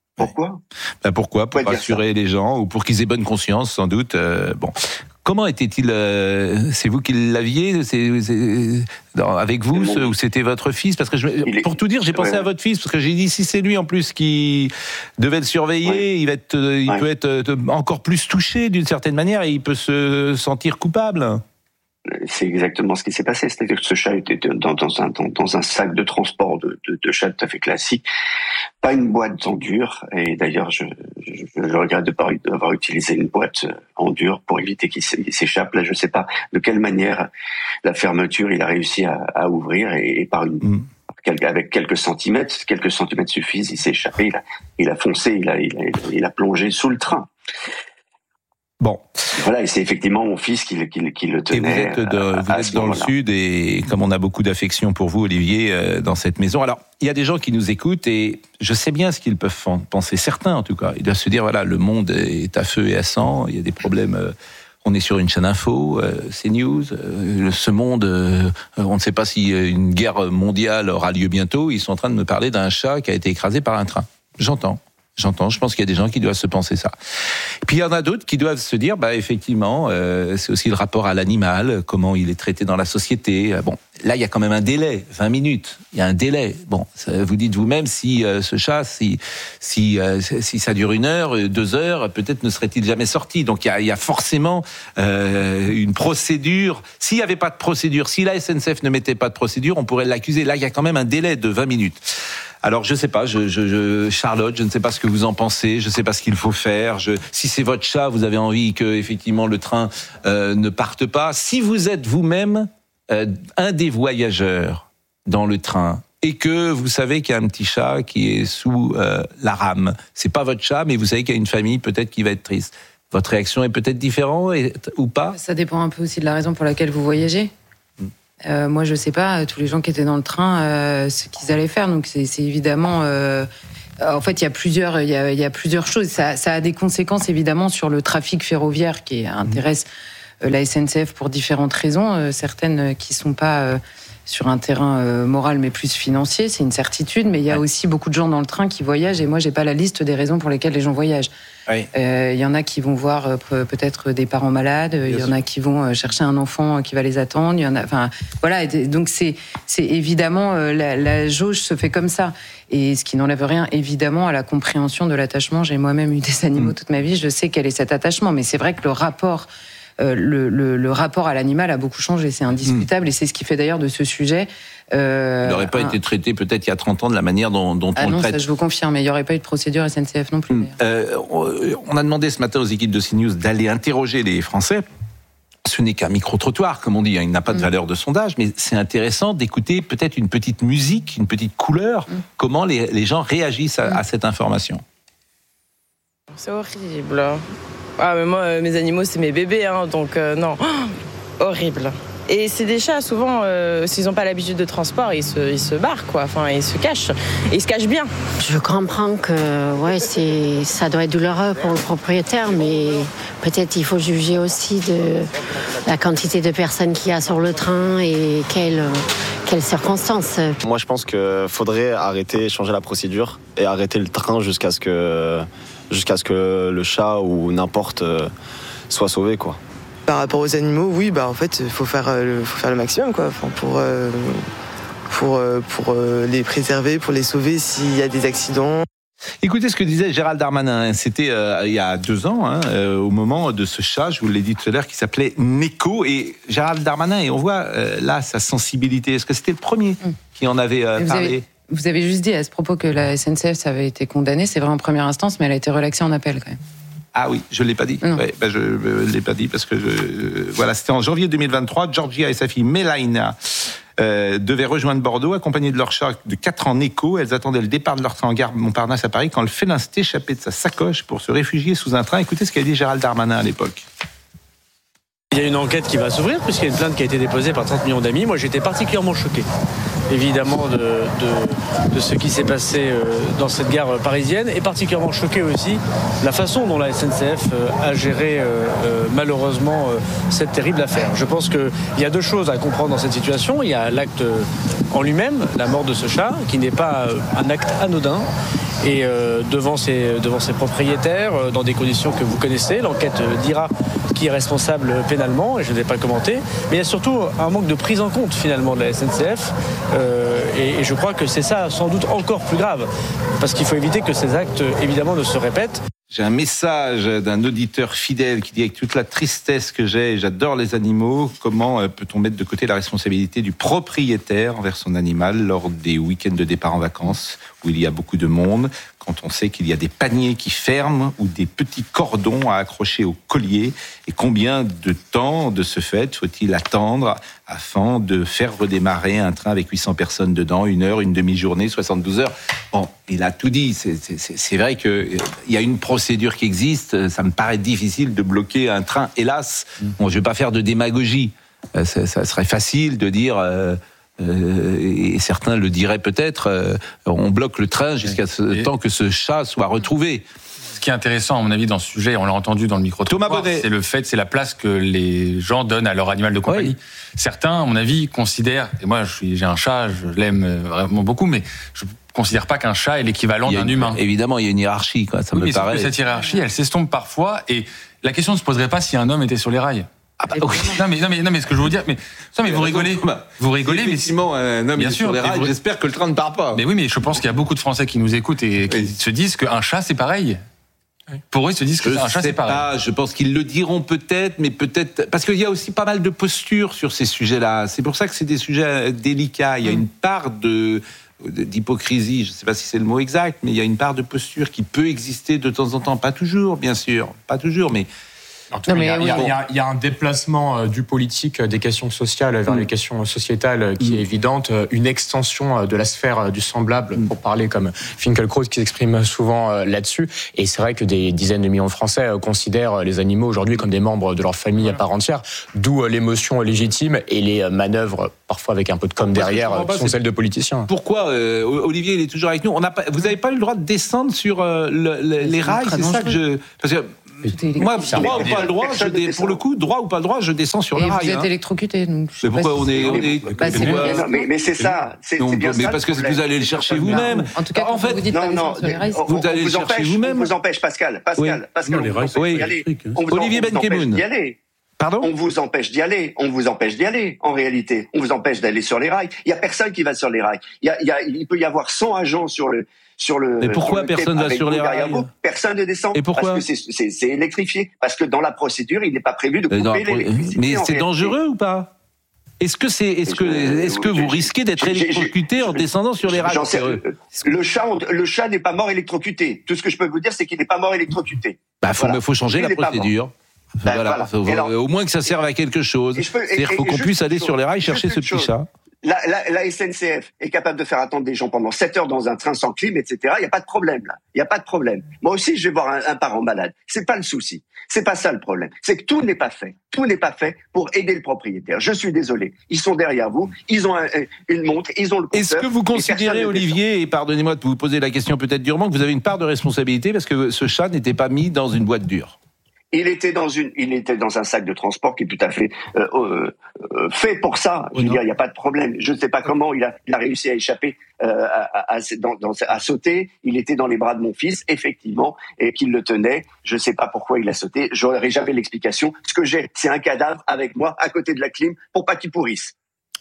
Ben pourquoi ? Pour rassurer les gens ou pour qu'ils aient bonne conscience, sans doute. Euh, bon, comment était-il euh, C'est vous qui l'aviez c'est, c'est, dans, avec vous ce, ou c'était votre fils ? Parce que je, est... pour tout dire, j'ai pensé ouais. à votre fils parce que j'ai dit si c'est lui en plus qui devait le surveiller, ouais. il va être, il ouais. peut être encore plus touché d'une certaine manière et il peut se sentir coupable. C'est exactement ce qui s'est passé. C'est-à-dire que ce chat était dans, dans, un, dans, dans un sac de transport de, de, de chat tout à fait classique, pas une boîte en dur. Et d'ailleurs, je, je, je regrette de pas avoir utilisé une boîte en dur pour éviter qu'il s'échappe. Là, je ne sais pas de quelle manière la fermeture il a réussi à, à ouvrir et, et par une mm. avec quelques centimètres, quelques centimètres suffisent. Il s'est échappé. Il a, il a foncé. Il a, il a, il a plongé sous le train. Bon. Voilà, et c'est effectivement mon fils qui, qui, qui le tenait. Et vous êtes, de, à, vous à êtes dans le sud et comme on a beaucoup d'affection pour vous, Olivier, euh, dans cette maison. Alors, il y a des gens qui nous écoutent et je sais bien ce qu'ils peuvent penser, certains en tout cas. Ils doivent se dire, voilà, le monde est à feu et à sang, il y a des problèmes... Euh, on est sur une chaîne info, euh, CNews, euh, ce monde, euh, on ne sait pas si une guerre mondiale aura lieu bientôt. Ils sont en train de me parler d'un chat qui a été écrasé par un train. J'entends. J'entends, je pense qu'il y a des gens qui doivent se penser ça. Et puis il y en a d'autres qui doivent se dire, bah effectivement, euh, c'est aussi le rapport à l'animal, comment il est traité dans la société. Bon, là, il y a quand même un délai, vingt minutes. Il y a un délai. Bon, ça, vous dites vous-même si euh, ce chat, si si euh, si ça dure une heure, deux heures, peut-être ne serait-il jamais sorti. Donc il y a, il y a forcément euh, une procédure. S'il n'y avait pas de procédure, si la S N C F ne mettait pas de procédure, on pourrait l'accuser. Là, il y a quand même un délai de vingt minutes. Alors je sais pas, je, je, je, Charlotte, je ne sais pas ce que vous en pensez, je sais pas ce qu'il faut faire. Je, si c'est votre chat, vous avez envie que effectivement le train euh, ne parte pas. Si vous êtes vous-même euh, un des voyageurs dans le train et que vous savez qu'il y a un petit chat qui est sous euh, la rame, c'est pas votre chat, mais vous savez qu'il y a une famille peut-être qui va être triste. Votre réaction est peut-être différente et, ou pas ? Ça dépend un peu aussi de la raison pour laquelle vous voyagez. Euh, moi, je sais pas, tous les gens qui étaient dans le train, euh, ce qu'ils allaient faire. Donc, c'est, c'est évidemment. Euh, en fait, il y a plusieurs, il y a, il y a plusieurs choses. Ça, ça a des conséquences évidemment sur le trafic ferroviaire qui intéresse euh, la S N C F pour différentes raisons. Euh, certaines qui sont pas euh, sur un terrain euh, moral, mais plus financier. C'est une certitude. Mais il y a aussi beaucoup de gens dans le train qui voyagent. Et moi, j'ai pas la liste des raisons pour lesquelles les gens voyagent. Il oui. euh, y en a qui vont voir euh, peut-être des parents malades, il y en a qui vont euh, chercher un enfant qui va les attendre, il y en a, enfin voilà, donc c'est c'est évidemment euh, la, la jauge se fait comme ça, et ce qui n'enlève rien évidemment à la compréhension de l'attachement. J'ai moi-même eu des animaux mmh. toute ma vie, je sais quel est cet attachement, mais c'est vrai que le rapport Euh, le, le, le rapport à l'animal a beaucoup changé, c'est indiscutable, mmh. et c'est ce qui fait d'ailleurs de ce sujet. Euh, il n'aurait pas un... été traité peut-être il y a trente ans de la manière dont, dont ah on non, le traite. Ça, je vous confirme, mais il n'y aurait pas eu de procédure S N C F non plus. Mmh. Euh, on a demandé ce matin aux équipes de CNews d'aller interroger les Français. Ce n'est qu'un micro-trottoir, comme on dit, il n'a pas de valeur de sondage, mais c'est intéressant d'écouter peut-être une petite musique, une petite couleur, mmh. comment les, les gens réagissent à, mmh. à cette information. C'est horrible. Ah, mais moi, euh, mes animaux, c'est mes bébés, hein, donc euh, non. Oh, horrible. Et c'est des chats, souvent, euh, s'ils n'ont pas l'habitude de transport, ils se, ils se barrent, quoi. Enfin, ils se cachent. Et ils se cachent bien. Je comprends que ouais, c'est, ça doit être douloureux pour le propriétaire, mais peut-être il faut juger aussi de la quantité de personnes qu'il y a sur le train et quelles, quelles circonstances. Moi, je pense qu'il faudrait arrêter, changer la procédure et arrêter le train jusqu'à ce que... jusqu'à ce que le chat ou n'importe euh, soit sauvé, quoi. Par rapport aux animaux, oui, bah en fait, il faut faire le, faut faire le maximum, quoi, enfin, pour euh, pour euh, pour euh, les préserver, pour les sauver s'il y a des accidents. Écoutez ce que disait Gérald Darmanin. C'était euh, il y a deux ans, hein, euh, au moment de ce chat, je vous l'ai dit tout à l'heure, qui s'appelait Neko. Et Gérald Darmanin, et on voit euh, là sa sensibilité. Est-ce que c'était le premier mmh. qui en avait euh, parlé? avez... Vous avez juste dit à ce propos que la S N C F ça avait été condamnée, c'est vrai en première instance, mais elle a été relaxée en appel quand même. Ah oui, je ne l'ai pas dit. Ouais, ben je ne l'ai pas dit parce que je, euh, voilà, c'était en janvier deux mille vingt-trois. Georgia et sa fille Melaina euh, devaient rejoindre Bordeaux, accompagnées de leur chat de quatre ans Neko. Elles attendaient le départ de leur train en gare Montparnasse à Paris quand le félin s'est échappé de sa sacoche pour se réfugier sous un train. Écoutez ce qu'a dit Gérald Darmanin à l'époque. Il y a une enquête qui va s'ouvrir puisqu'il y a une plainte qui a été déposée par trente millions d'amis. Moi, j'étais particulièrement choqué, évidemment, de, de, de ce qui s'est passé dans cette gare parisienne, et particulièrement choqué aussi de la façon dont la S N C F a géré euh, malheureusement cette terrible affaire. Je pense qu'il y a deux choses à comprendre dans cette situation. Il y a l'acte en lui-même, la mort de ce chat, qui n'est pas un acte anodin. Et euh, devant, ses, devant ses propriétaires, euh, dans des conditions que vous connaissez, l'enquête euh, dira qui est responsable pénalement, et je ne vais pas le commenter. Mais il y a surtout un manque de prise en compte finalement de la S N C F, euh, et, et je crois que c'est ça sans doute encore plus grave, parce qu'il faut éviter que ces actes évidemment ne se répètent. J'ai un message d'un auditeur fidèle qui dit: avec toute la tristesse que j'ai, j'adore les animaux, comment peut-on mettre de côté la responsabilité du propriétaire envers son animal lors des week-ends de départ en vacances où il y a beaucoup de monde, quand on sait qu'il y a des paniers qui ferment ou des petits cordons à accrocher au collier, et combien de temps de ce fait faut-il attendre afin de faire redémarrer un train avec huit cents personnes dedans, une heure, une demi-journée, soixante-douze heures. Bon, il a tout dit. C'est, c'est, c'est vrai qu'il y a une procédure qui existe. Ça me paraît difficile de bloquer un train. Hélas, bon, je ne vais pas faire de démagogie. Ça, ça serait facile de dire... Euh, Euh, et certains le diraient peut-être, euh, on bloque le train jusqu'à ce et temps que ce chat soit retrouvé. Ce qui est intéressant, à mon avis, dans ce sujet, on l'a entendu dans le micro-trottoir, c'est le fait, c'est la place que les gens donnent à leur animal de compagnie. Oui. Certains, à mon avis, considèrent, et moi je suis, j'ai un chat, je l'aime vraiment beaucoup, mais je ne considère pas qu'un chat est l'équivalent d'un une, humain. Évidemment, il y a une hiérarchie, quoi, ça oui, me mais paraît. Que cette hiérarchie, elle s'estompe parfois, et la question ne se poserait pas si un homme était sur les rails. Ah bah, oui. non, mais, non, mais, non, mais ce que je veux dire, mais, non, mais vous rigolez. Vous rigolez, mais. Effectivement, un homme bien est sûr, sur les rails, vous... j'espère que le train ne part pas. Mais oui, mais je pense qu'il y a beaucoup de Français qui nous écoutent et qui oui. se disent qu'un chat, c'est pareil. Pour eux, ils se disent que je un chat, c'est pareil. Pas, je pense qu'ils le diront peut-être, mais peut-être. Parce qu'il y a aussi pas mal de postures sur ces sujets-là. C'est pour ça que c'est des sujets délicats. Il y a une part de. d'hypocrisie, je ne sais pas si c'est le mot exact, mais il y a une part de posture qui peut exister de temps en temps, pas toujours, bien sûr, pas toujours, mais... En tout cas, il, y a, il, y a, il, y a, il y a un déplacement du politique des questions sociales vers mmh. les questions sociétales qui mmh. est évidente, une extension de la sphère du semblable, mmh. pour parler comme Finkielkraut qui s'exprime souvent là-dessus. Et c'est vrai que des dizaines de millions de Français considèrent les animaux aujourd'hui comme des membres de leur famille voilà. à part entière, d'où l'émotion légitime et les manœuvres, parfois avec un peu de com derrière, qui sont celles de politiciens. Pourquoi euh, Olivier, il est toujours avec nous. On a pas, vous n'avez pas eu le droit de descendre sur euh, le, le, les rails, c'est ça que je... Parce que, moi, droit ou pas le droit, je dé... pour le coup, droit ou pas le droit, je descends sur et le rail. Vous êtes hein. électrocuté, donc. Mais pourquoi on est, on est... Bah, c'est pourquoi... non, mais, mais c'est ça, c'est, c'est bien mais ça. parce que vous allez le chercher vous-même. En tout cas, en fait, vous dites non, non, sur les rails, vous allez le chercher vous-même. On vous empêche, Pascal, Pascal, Pascal, on vous empêche d'y aller. Olivier Benkemoun. d'y aller. Pardon ? On vous empêche d'y aller. On vous empêche d'y aller, en réalité. On vous empêche d'aller sur les rails. Il y a personne qui va sur les rails. Il y a, il y a, il peut y avoir cent agents sur le, sur le. Mais pourquoi personne va sur les rails ? Personne ne descend. Et pourquoi ? Parce que c'est, c'est, c'est électrifié. Parce que dans la procédure, il n'est pas prévu de couper non, l'électricité. Mais c'est dangereux ou pas ? Est-ce que c'est, est-ce que, est-ce que vous risquez d'être électrocuté en descendant sur les rails ? Le chat, le chat n'est pas mort électrocuté. Tout ce que je peux vous dire, c'est qu'il n'est pas mort électrocuté. Bah, faut, faut changer la procédure. Ben voilà, voilà. Alors, au moins que ça serve à quelque chose. C'est-à-dire qu'il faut qu'on puisse aller sur les rails chercher ce petit chat. La, la, la S N C F est capable de faire attendre des gens pendant sept heures dans un train sans clim, et cetera. Il n'y a pas de problème là. Il n'y a pas de problème. Moi aussi, je vais voir un, un parent malade. C'est pas le souci. C'est pas ça le problème. C'est que tout n'est pas fait. Tout n'est pas fait pour aider le propriétaire. Je suis désolé. Ils sont derrière vous. Ils ont un, une montre. Ils ont le compteur. Est-ce que vous considérez, Olivier, et pardonnez-moi de vous poser la question peut-être durement, que vous avez une part de responsabilité parce que ce chat n'était pas mis dans une boîte dure ? Il était dans une, il était dans un sac de transport qui est tout à fait euh, euh, fait pour ça. Je veux dire, il n'y a pas de problème. Je ne sais pas comment il a, il a réussi à échapper, euh, à, à, dans, dans, à sauter. Il était dans les bras de mon fils, effectivement, et qu'il le tenait. Je ne sais pas pourquoi il a sauté. J'aurais jamais l'explication. Ce que j'ai, c'est un cadavre avec moi à côté de la clim pour pas qu'il pourrisse.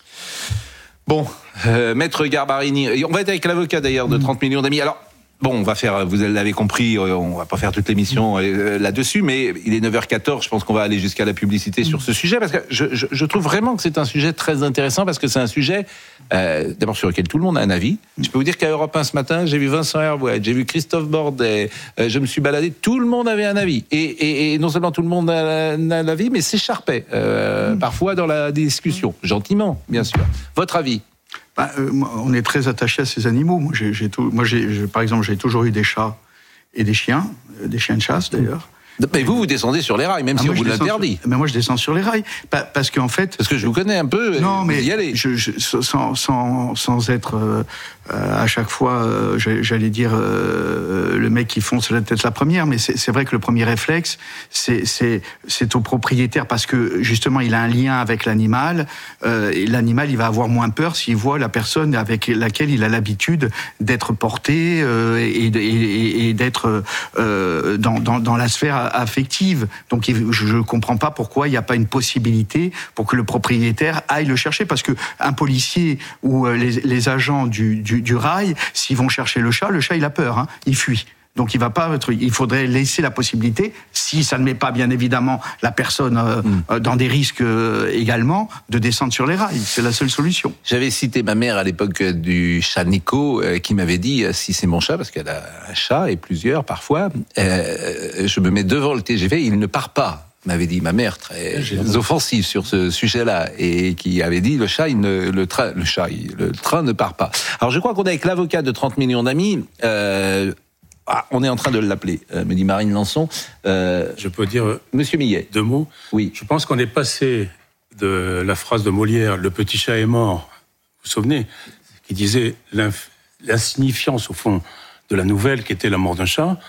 Bon, euh, Maître Garbarini, on va être avec l'avocat d'ailleurs de trente millions d'amis. Alors. Bon, on va faire, vous l'avez compris, on va pas faire toute l'émission là-dessus, mais il est neuf heures quatorze, je pense qu'on va aller jusqu'à la publicité sur ce sujet, parce que je, je, je trouve vraiment que c'est un sujet très intéressant, parce que c'est un sujet, euh, d'abord sur lequel tout le monde a un avis. Je peux vous dire qu'à Europe un ce matin, j'ai vu Vincent Herouet, j'ai vu Christophe Bordet, euh, je me suis baladé, tout le monde avait un avis. Et, et, et non seulement tout le monde a un avis, mais s'écharpait, euh, mmh. parfois dans la discussion, gentiment, bien sûr. Votre avis ? Ben, euh, on est très attaché à ces animaux. Moi, j'ai, j'ai tout, moi j'ai, j'ai, par exemple, j'ai toujours eu des chats et des chiens, euh, des chiens de chasse d'ailleurs. Mais vous, vous descendez sur les rails, même ah, si on vous l'interdit. Sur, mais moi, je descends sur les rails. Parce qu'en fait... Parce que je vous connais un peu, non, mais y aller. Je, je, sans, sans, sans être euh, à chaque fois, euh, j'allais dire, euh, le mec qui fonce la tête la première, mais c'est, c'est vrai que le premier réflexe, c'est, c'est, c'est au propriétaire, parce que justement, il a un lien avec l'animal, euh, et l'animal, il va avoir moins peur s'il voit la personne avec laquelle il a l'habitude d'être porté euh, et, et, et d'être euh, dans, dans, dans la sphère affective. Donc je ne comprends pas pourquoi il n'y a pas une possibilité pour que le propriétaire aille le chercher, parce que un policier ou les, les agents du, du, du rail, s'ils vont chercher le chat, le chat il a peur, hein, il fuit. Donc il va pas être, il faudrait laisser la possibilité, si ça ne met pas bien évidemment la personne euh, mmh. dans des risques euh, également, de descendre sur les rails. C'est la seule solution. J'avais cité ma mère à l'époque du chat Nico, euh, qui m'avait dit, si c'est mon chat, parce qu'elle a un chat et plusieurs parfois, euh, je me mets devant le T G V, il ne part pas. M'avait dit ma mère, très offensive sur ce sujet-là, et qui avait dit le chat, il ne, le train, le chat, il, le train ne part pas. Alors je crois qu'on est avec l'avocat de trente millions d'amis. Euh, Ah, on est en train de l'appeler, euh, me dit Marine Lançon. Euh, Je peux dire Monsieur Millet. Deux mots. Oui. Je pense qu'on est passé de la phrase de Molière, le petit chat est mort, vous vous souvenez, qui disait l'insignifiance au fond de la nouvelle qui était la mort d'un chat,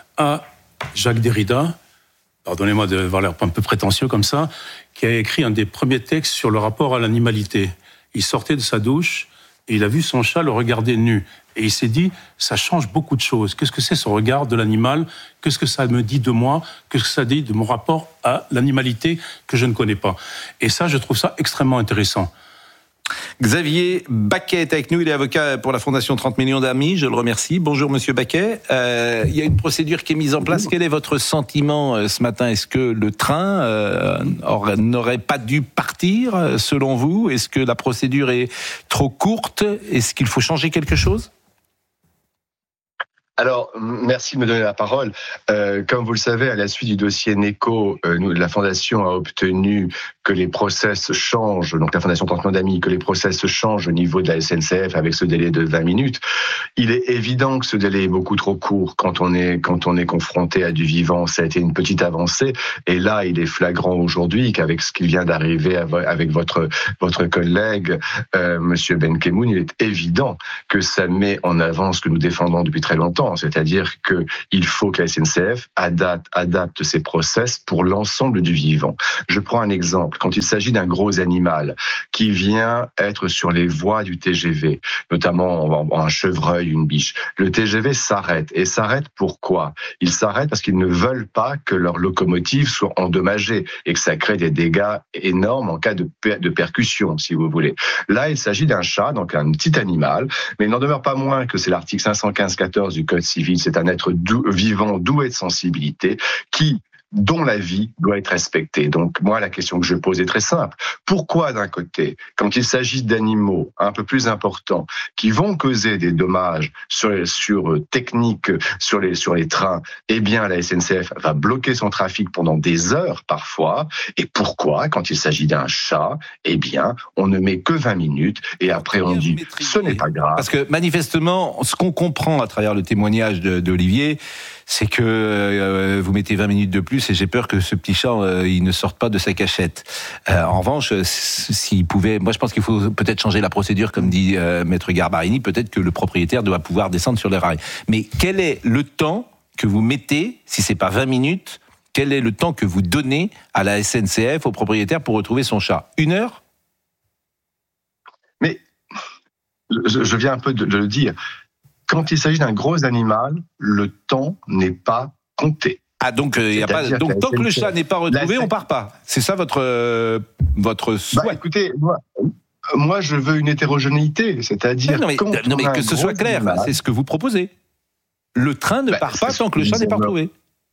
à Jacques Derrida, pardonnez-moi d'avoir l'air un peu prétentieux comme ça, qui a écrit un des premiers textes sur le rapport à l'animalité. Il sortait de sa douche et il a vu son chat le regarder nu. Et il s'est dit, ça change beaucoup de choses. Qu'est-ce que c'est ce regard de l'animal ? Qu'est-ce que ça me dit de moi ? Qu'est-ce que ça dit de mon rapport à l'animalité que je ne connais pas ? Et ça, je trouve ça extrêmement intéressant. Xavier Baquet est avec nous, il est avocat pour la Fondation trente millions d'amis, je le remercie. Bonjour Monsieur Baquet, euh, il y a une procédure qui est mise en place, quel est votre sentiment euh, ce matin ? Est-ce que le train euh, n'aurait pas dû partir euh, selon vous ? Est-ce que la procédure est trop courte ? Est-ce qu'il faut changer quelque chose ? Alors, merci de me donner la parole. Euh, comme vous le savez, à la suite du dossier Neko, euh, nous, la Fondation a obtenu que les process changent, donc la Fondation trente millions d'amis, que les process changent au niveau de la S N C F avec ce délai de vingt minutes. Il est évident que ce délai est beaucoup trop court quand on est, quand on est confronté à du vivant. Ça a été une petite avancée. Et là, il est flagrant aujourd'hui qu'avec ce qui vient d'arriver avec votre, votre collègue, euh, Monsieur Benkemoun, il est évident que ça met en avant ce que nous défendons depuis très longtemps. C'est-à-dire qu'il faut que la S N C F adapte, adapte ses process pour l'ensemble du vivant. Je prends un exemple. Quand il s'agit d'un gros animal qui vient être sur les voies du T G V, notamment un chevreuil, une biche, le T G V s'arrête. Et s'arrête pourquoi ? Il s'arrête parce qu'ils ne veulent pas que leur locomotive soit endommagée et que ça crée des dégâts énormes en cas de, per- de percussion, si vous voulez. Là, il s'agit d'un chat, donc un petit animal, mais il n'en demeure pas moins que c'est l'article cinq cent quinze quatorze du Code civil, c'est un être dou- vivant doué de sensibilité qui dont la vie doit être respectée. Donc, moi, la question que je pose est très simple. Pourquoi, d'un côté, quand il s'agit d'animaux un peu plus importants qui vont causer des dommages sur, sur euh, techniques, sur les, sur les trains, eh bien, la S N C F va bloquer son trafic pendant des heures, parfois. Et pourquoi, quand il s'agit d'un chat, eh bien, on ne met que vingt minutes et après on dit, ce n'est pas grave. Parce que, manifestement, ce qu'on comprend à travers le témoignage de, d'Olivier, c'est que euh, vous mettez vingt minutes de plus et j'ai peur que ce petit chat, euh, il ne sorte pas de sa cachette. Euh, en revanche, s'il pouvait... Moi, je pense qu'il faut peut-être changer la procédure, comme dit euh, Maître Garbarini. Peut-être que le propriétaire doit pouvoir descendre sur les rails. Mais quel est le temps que vous mettez, si c'est pas vingt minutes, quel est le temps que vous donnez à la S N C F, au propriétaire, pour retrouver son chat ? Une heure ? Mais je, je viens un peu de, de le dire. Quand il s'agit d'un gros animal, le temps n'est pas compté. Ah, donc, euh, y a pas, donc tant que le chat n'est pas retrouvé, on part pas. C'est ça votre, euh, votre souhait ? Bah, écoutez, moi, moi, je veux une hétérogénéité, c'est-à-dire... Non, mais, non, mais que ce soit clair, animal, c'est ce que vous proposez. Le train ne bah, part pas tant que le chat n'est pas retrouvé.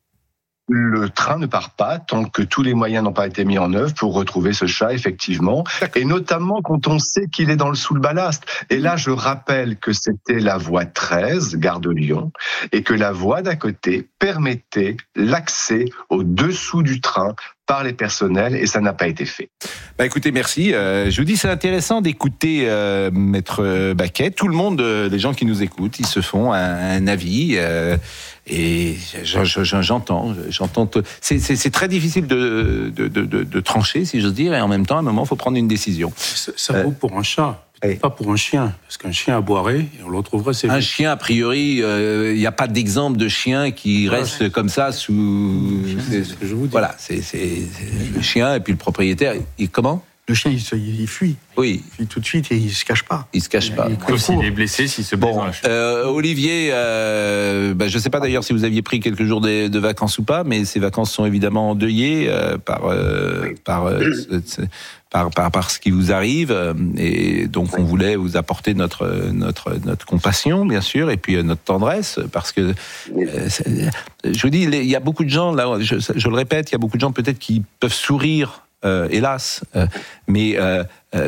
Le train ne part pas tant que tous les moyens n'ont pas été mis en œuvre pour retrouver ce chat, effectivement, et notamment quand on sait qu'il est dans le sous le ballast. Et là, je rappelle que c'était la voie treize, gare de Lyon, et que la voie d'à côté permettait l'accès au dessous du train par les personnels, et ça n'a pas été fait. Bah écoutez, merci. Euh, je vous dis, c'est intéressant d'écouter euh, Maître Baquet. Tout le monde, euh, les gens qui nous écoutent, ils se font un, un avis. Euh, et je, je, je, j'entends, j'entends. T- c'est, c'est, c'est très difficile de, de, de, de, de trancher, si j'ose dire, et en même temps, à un moment, il faut prendre une décision. Ça, ça vaut euh, pour un chat. Pas pour un chien, parce qu'un chien aboierait, et on le retrouverait. C'est un chien, a priori, il euh, n'y a pas d'exemple de chien qui reste ouais. comme ça sous. C'est ce que je vous dis. Voilà, c'est, c'est, c'est le chien et puis le propriétaire. Il comment ? Le chien, il, se, il fuit. Oui. Il fuit tout de suite et il se cache pas. Il se cache pas. Sauf s'il est blessé, s'il se blesse bon, dans la chute. Euh, Olivier, euh, bah, je ne sais pas d'ailleurs si vous aviez pris quelques jours de, de vacances ou pas, mais ces vacances sont évidemment endeuillées euh, par, euh, par, euh, par, par, par ce qui vous arrive. Et donc, on voulait vous apporter notre, notre, notre compassion, bien sûr, et puis notre tendresse, parce que, euh, je vous dis, il y a beaucoup de gens, là, je, je le répète, il y a beaucoup de gens peut-être qui peuvent sourire, Euh, hélas, euh, mais euh,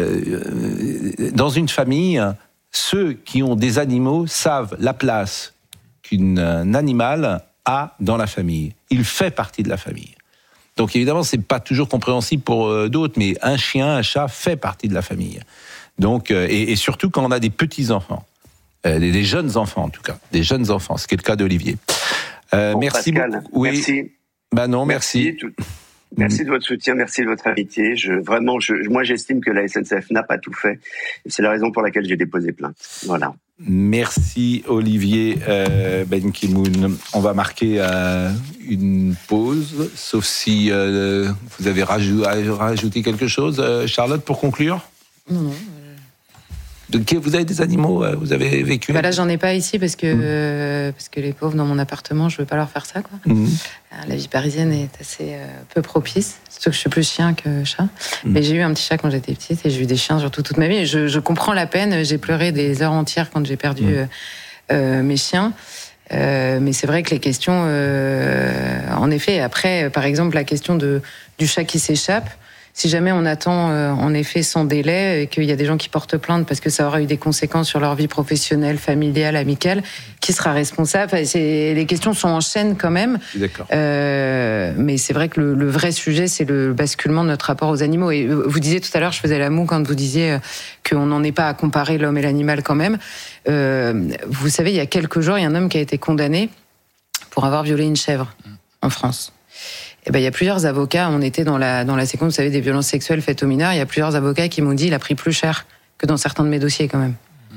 euh, dans une famille, ceux qui ont des animaux savent la place qu'un animal a dans la famille. Il fait partie de la famille. Donc évidemment, c'est pas toujours compréhensible pour euh, d'autres, mais un chien, un chat fait partie de la famille. Donc euh, et, et surtout quand on a des petits enfants, euh, des, des jeunes enfants en tout cas, des jeunes enfants, ce qui est le cas d'Olivier. Euh, bon, merci Pascal, beaucoup. Oui. Merci. Bah non, merci. merci. Tout... Merci de votre soutien, merci de votre amitié. Je, vraiment, je, moi, j'estime que la S N C F n'a pas tout fait. Et c'est la raison pour laquelle j'ai déposé plainte. Voilà. Merci Olivier euh, Benkemoun. On va marquer euh, une pause, sauf si euh, vous avez rajouté, rajouté quelque chose, euh, Charlotte, pour conclure. Non, non. De, vous avez des animaux, vous avez vécu? Bah là, j'en ai pas ici parce que, mmh. euh, parce que les pauvres dans mon appartement, je veux pas leur faire ça, quoi. Mmh. La vie parisienne est assez euh, peu propice. Surtout que je suis plus chien que chat. Mmh. Mais j'ai eu un petit chat quand j'étais petite et j'ai eu des chiens surtout toute ma vie. Je, je comprends la peine. J'ai pleuré des heures entières quand j'ai perdu mmh. euh, euh, mes chiens. Euh, mais c'est vrai que les questions, euh, en effet, après, par exemple, la question de, du chat qui s'échappe, si jamais on attend euh, en effet sans délai et qu'il y a des gens qui portent plainte parce que ça aura eu des conséquences sur leur vie professionnelle, familiale, amicale, qui sera responsable? Enfin, c'est, les questions sont en chaîne quand même. D'accord. Euh, mais c'est vrai que le, le vrai sujet, c'est le basculement de notre rapport aux animaux. Et vous disiez tout à l'heure, je faisais la moue quand vous disiez qu'on n'en est pas à comparer l'homme et l'animal quand même. Euh, vous savez, il y a quelques jours, il y a un homme qui a été condamné pour avoir violé une chèvre en France. Eh ben, il y a plusieurs avocats, on était dans la, dans la séquence, vous savez, des violences sexuelles faites aux mineurs, il y a plusieurs avocats qui m'ont dit il a pris plus cher que dans certains de mes dossiers quand même.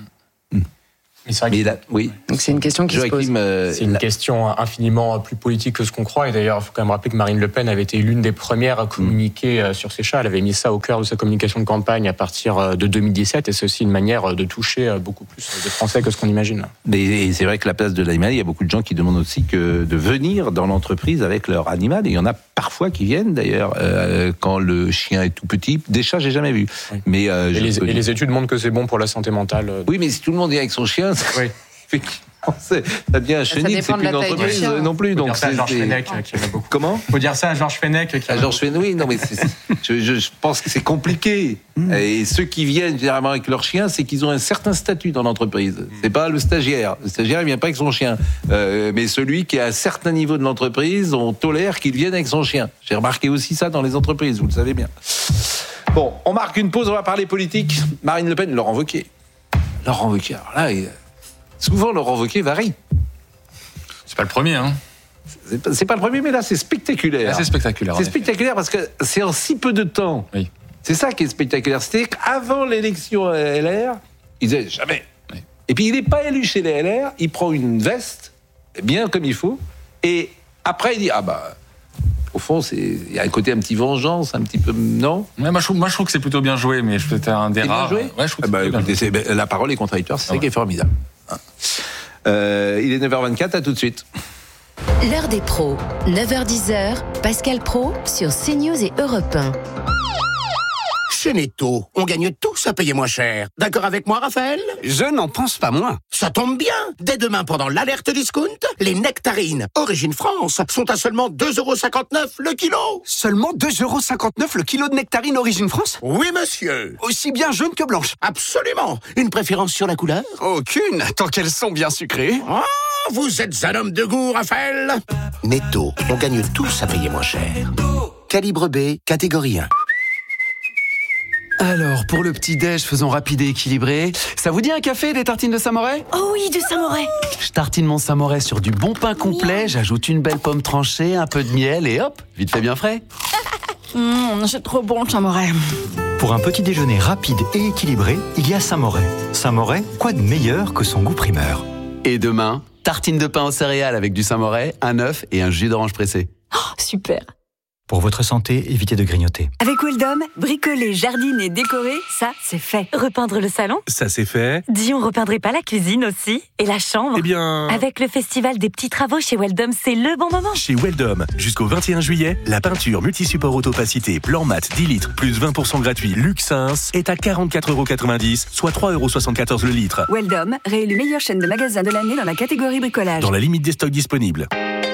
Mais c'est vrai que... là, oui. Donc c'est une question qui Joachim, se pose. Euh, c'est une la... question infiniment plus politique que ce qu'on croit. Et d'ailleurs, il faut quand même rappeler que Marine Le Pen avait été l'une des premières à communiquer mmh. sur ces chats. Elle avait mis ça au cœur de sa communication de campagne à partir de deux mille dix-sept. Et c'est aussi une manière de toucher beaucoup plus de Français que ce qu'on imagine. Mais c'est vrai que la place de l'animal, il y a beaucoup de gens qui demandent aussi que de venir dans l'entreprise avec leur animal. Et il y en a parfois qui viennent d'ailleurs euh, quand le chien est tout petit. Des chats, j'ai jamais vu. Oui. Mais euh, et, les, et les études montrent que c'est bon pour la santé mentale. Oui, mais si tout le monde vient avec son chien, oui. C'est, ça devient un chenil, c'est plus une entreprise non plus. Faut donc dire ça c'est, à Georges c'est... Fenech qui aime beaucoup. Comment? Faut dire ça à Georges Fenech qui à Georges Fenech, oui, non mais c'est, c'est, je, je, je pense que c'est compliqué. Mmh. Et ceux qui viennent généralement avec leur chien, c'est qu'ils ont un certain statut dans l'entreprise. Mmh. C'est pas le stagiaire. Le stagiaire, il vient pas avec son chien. Euh, mais celui qui est à un certain niveau de l'entreprise, on tolère qu'il vienne avec son chien. J'ai remarqué aussi ça dans les entreprises, vous le savez bien. Bon, on marque une pause, on va parler politique. Marine Le Pen, Laurent Wauquiez. Laurent Wauquiez, alors là, il... souvent Laurent Wauquiez varie. C'est pas le premier, hein. C'est pas, c'est pas le premier, mais là, c'est spectaculaire. Là, c'est spectaculaire. C'est spectaculaire parce que c'est en si peu de temps. Oui. C'est ça qui est spectaculaire. C'est qu'avant l'élection à L R, il disait jamais. Oui. Et puis, il n'est pas élu chez les L R, il prend une veste, bien comme il faut, et après, il dit, ah bah, au fond, c'est, il y a un côté un petit vengeance, un petit peu, non? Ouais, moi, je trouve, moi, je trouve que c'est plutôt bien joué, mais je peut-être un des rares. Bien joué? Ouais, je trouve que ah bah, c'est écoutez, c'est, la parole est contradictoire, c'est ah ça ouais. qui est formidable. Euh, il est neuf heures vingt-quatre, à tout de suite. L'heure des pros, neuf heures dix, Pascal Pro sur CNews et Europe un. Chez Netto, on gagne tous à payer moins cher. D'accord avec moi, Raphaël? Je n'en pense pas moins. Ça tombe bien. Dès demain, pendant l'alerte discount, les nectarines Origine France sont à seulement deux euros cinquante-neuf le kilo. Seulement deux euros cinquante-neuf le kilo de nectarines Origine France? Oui, monsieur. Aussi bien jaune que blanche? Absolument. Une préférence sur la couleur? Aucune, tant qu'elles sont bien sucrées. Oh, vous êtes un homme de goût, Raphaël. Netto, on gagne tous à payer moins cher. Calibre B, catégorie un. Alors, pour le petit-déj, faisons rapide et équilibré. Ça vous dit un café et des tartines de Saint-Moret? Oh oui, du Saint-Moret. Je tartine mon Saint-Moret sur du bon pain complet, j'ajoute une belle pomme tranchée, un peu de miel et hop, vite fait bien frais. Mmh, c'est trop bon le Saint-Moret. Pour un petit déjeuner rapide et équilibré, il y a Saint-Moret. Saint-Moret, quoi de meilleur que son goût primeur? Et demain, tartine de pain aux céréales avec du Saint-Moret, un œuf et un jus d'orange pressé. Oh, super. Pour votre santé, évitez de grignoter. Avec Weldom, bricoler, jardiner, décorer, ça, c'est fait. Repeindre le salon? Ça, c'est fait. Dis, on repeindrait pas la cuisine aussi? Et la chambre? Eh bien... Avec le festival des petits travaux chez Weldom, c'est le bon moment. Chez Weldom, jusqu'au vingt et un juillet, la peinture multisupport autopacité plan mat dix litres plus vingt pour cent gratuit Luxins est à quarante-quatre euros quatre-vingt-dix, soit trois euros soixante-quatorze le litre. Weldom, réélu meilleure chaîne de magasins de l'année dans la catégorie bricolage. Dans la limite des stocks disponibles.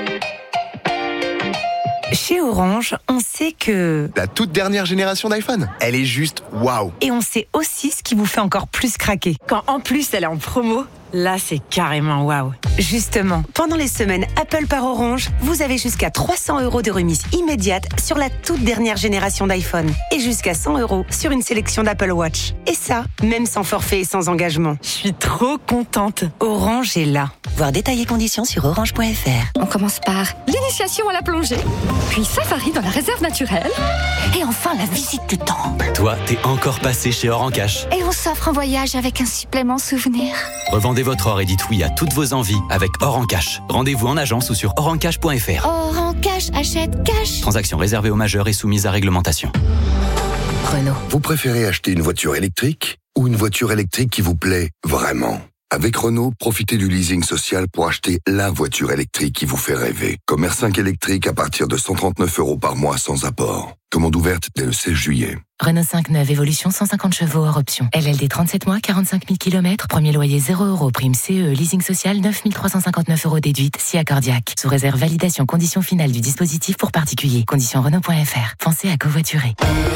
Chez Orange, on sait que... La toute dernière génération d'iPhone, elle est juste waouh. Et on sait aussi ce qui vous fait encore plus craquer. Quand en plus elle est en promo, là c'est carrément waouh. Justement, pendant les semaines Apple par Orange, vous avez jusqu'à trois cents euros de remise immédiate sur la toute dernière génération d'iPhone. Et jusqu'à cent euros sur une sélection d'Apple Watch. Et ça, même sans forfait et sans engagement. Je suis trop contente. Orange est là. Voir détails et conditions sur orange point f r. On commence par l'initiation à la plongée, puis safari dans la réserve naturelle, et enfin la visite du temple. Toi, t'es encore passé chez Or en Cash. Et on s'offre un voyage avec un supplément souvenir. Revendez votre or et dites oui à toutes vos envies avec Or en Cash. Rendez-vous en agence ou sur or en cash point f r. Or en Cash, achète cash. Transaction réservée aux majeurs et soumise à réglementation. Renault. Vous préférez acheter une voiture électrique ou une voiture électrique qui vous plaît vraiment? Avec Renault, profitez du leasing social pour acheter la voiture électrique qui vous fait rêver. Comme R cinq électrique à partir de cent trente-neuf euros par mois sans apport. Commande ouverte dès le seize juillet. Renault cinq neuf Évolution cent cinquante chevaux hors option. L L D trente-sept mois, quarante-cinq mille kilomètres. Premier loyer zéro euros. Prime C E. Leasing social neuf mille trois cent cinquante-neuf euros déduite. Si accordiaque. Sous réserve validation conditions finales du dispositif pour particuliers. Conditions Renault point F R. Pensez à covoiturer.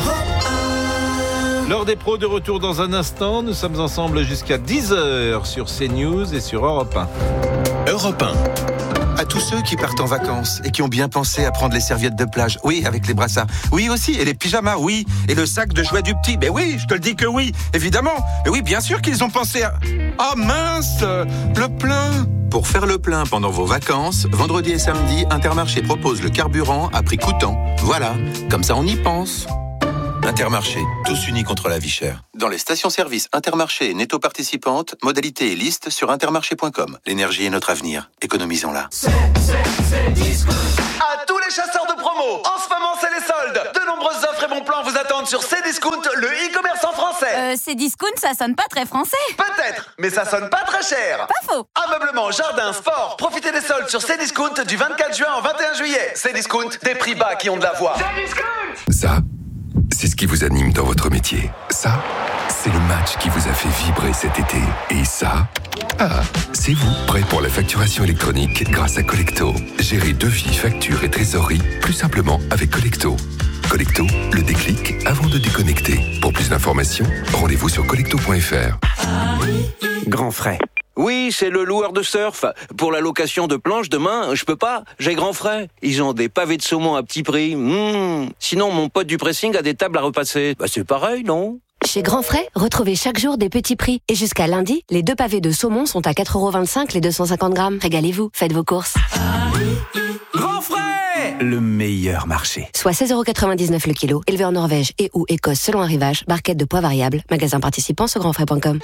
L'heure des pros de retour dans un instant. Nous sommes ensemble jusqu'à dix heures sur CNews et sur Europe un. Europe un. À tous ceux qui partent en vacances et qui ont bien pensé à prendre les serviettes de plage. Oui, avec les brassards. Oui aussi, et les pyjamas, oui. Et le sac de jouets du petit. Ben oui, je te le dis que oui, évidemment. Mais oui, bien sûr qu'ils ont pensé à... Oh mince, le plein. Pour faire le plein pendant vos vacances, vendredi et samedi, Intermarché propose le carburant à prix coûtant. Voilà, comme ça on y pense. Intermarché, tous unis contre la vie chère. Dans les stations-service Intermarché et Netto participantes, modalités et listes sur intermarché point com. L'énergie est notre avenir. Économisons-la. C'est, c'est, c'est Discount. À tous les chasseurs de promo, en ce moment c'est les soldes. De nombreuses offres et bons plans vous attendent sur Cdiscount, le e-commerce en français. Euh, Cdiscount, ça sonne pas très français. Peut-être, mais ça sonne pas très cher. Pas faux. Ameublement, jardin, sport, profitez des soldes sur Cdiscount du vingt-quatre juin au vingt et un juillet. Cdiscount, des prix bas qui ont de la voix. Cdiscount. Ça, c'est ce qui vous anime dans votre métier. Ça, c'est le match qui vous a fait vibrer cet été. Et ça, ah, c'est vous, prêt pour la facturation électronique grâce à Collecto. Gérez devis, factures et trésorerie plus simplement avec Collecto. Collecto, le déclic avant de déconnecter. Pour plus d'informations, rendez-vous sur collecto point F R. Grand frais. Oui, c'est le loueur de surf. Pour la location de planches, demain, je peux pas. J'ai grand frais. Ils ont des pavés de saumon à petit prix. Mmh. Sinon, mon pote du pressing a des tables à repasser. Bah, c'est pareil, non? Chez Grand Frais, retrouvez chaque jour des petits prix. Et jusqu'à lundi, les deux pavés de saumon sont à quatre euros vingt-cinq les deux cent cinquante grammes. Régalez-vous, faites vos courses. Grand frais! Le meilleur marché. Soit seize euros quatre-vingt-dix-neuf le kilo. Élevé en Norvège et ou Écosse selon un rivage. Barquette de poids variable. Magasin participant sur grand frais point com.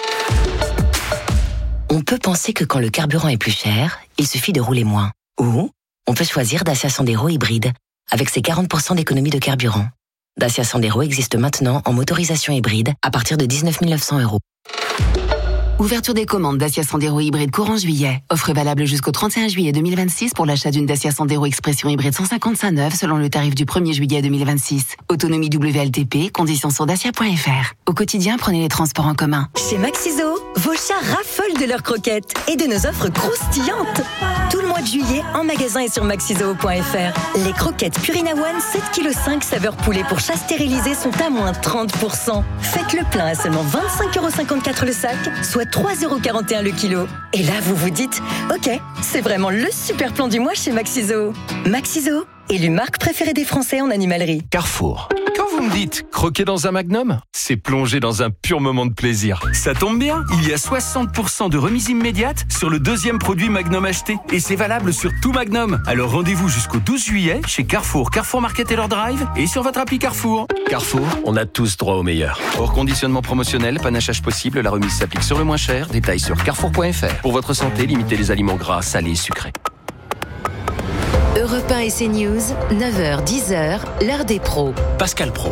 On peut penser que quand le carburant est plus cher, il suffit de rouler moins. Ou on peut choisir Dacia Sandero hybride, avec ses quarante pour cent d'économie de carburant. Dacia Sandero existe maintenant en motorisation hybride à partir de dix-neuf mille neuf cents euros. Ouverture des commandes Dacia Sandero hybride courant juillet. Offre valable jusqu'au trente et un juillet deux mille vingt-six pour l'achat d'une Dacia Sandero Expression hybride cent cinquante-cinq neuve selon le tarif du premier juillet deux mille vingt-six. Autonomie W L T P, conditions sur dacia point F R. Au quotidien, prenez les transports en commun. Chez Maxiso, vos chats raffolent de leurs croquettes et de nos offres croustillantes. Tout le mois de juillet, en magasin et sur maxiso point F R. Les croquettes Purina One sept virgule cinq kilos saveur poulet pour chat stérilisé sont à moins trente pour cent. Faites le plein à seulement vingt-cinq euros cinquante-quatre le sac, soit trois euros quarante et un le kilo. Et là, vous vous dites, ok, c'est vraiment le super plan du mois chez Maxiso. Maxiso, élu marque préférée des Français en animalerie. Carrefour. Quand vous me dites croquer dans un Magnum, c'est plonger dans un pur moment de plaisir. Ça tombe bien, il y a soixante pour cent de remise immédiate sur le deuxième produit Magnum acheté. Et c'est valable sur tout Magnum. Alors rendez-vous jusqu'au douze juillet chez Carrefour, Carrefour Market et leur Drive et sur votre appli Carrefour. Carrefour, on a tous droit au meilleur. Hors conditionnement promotionnel, panachage possible, la remise s'applique sur le moins cher. Détails sur carrefour point F R. Pour votre santé, limitez les aliments gras, salés et sucrés. Europe un et CNews, neuf heures dix heures, l'heure des pros. Pascal Pro.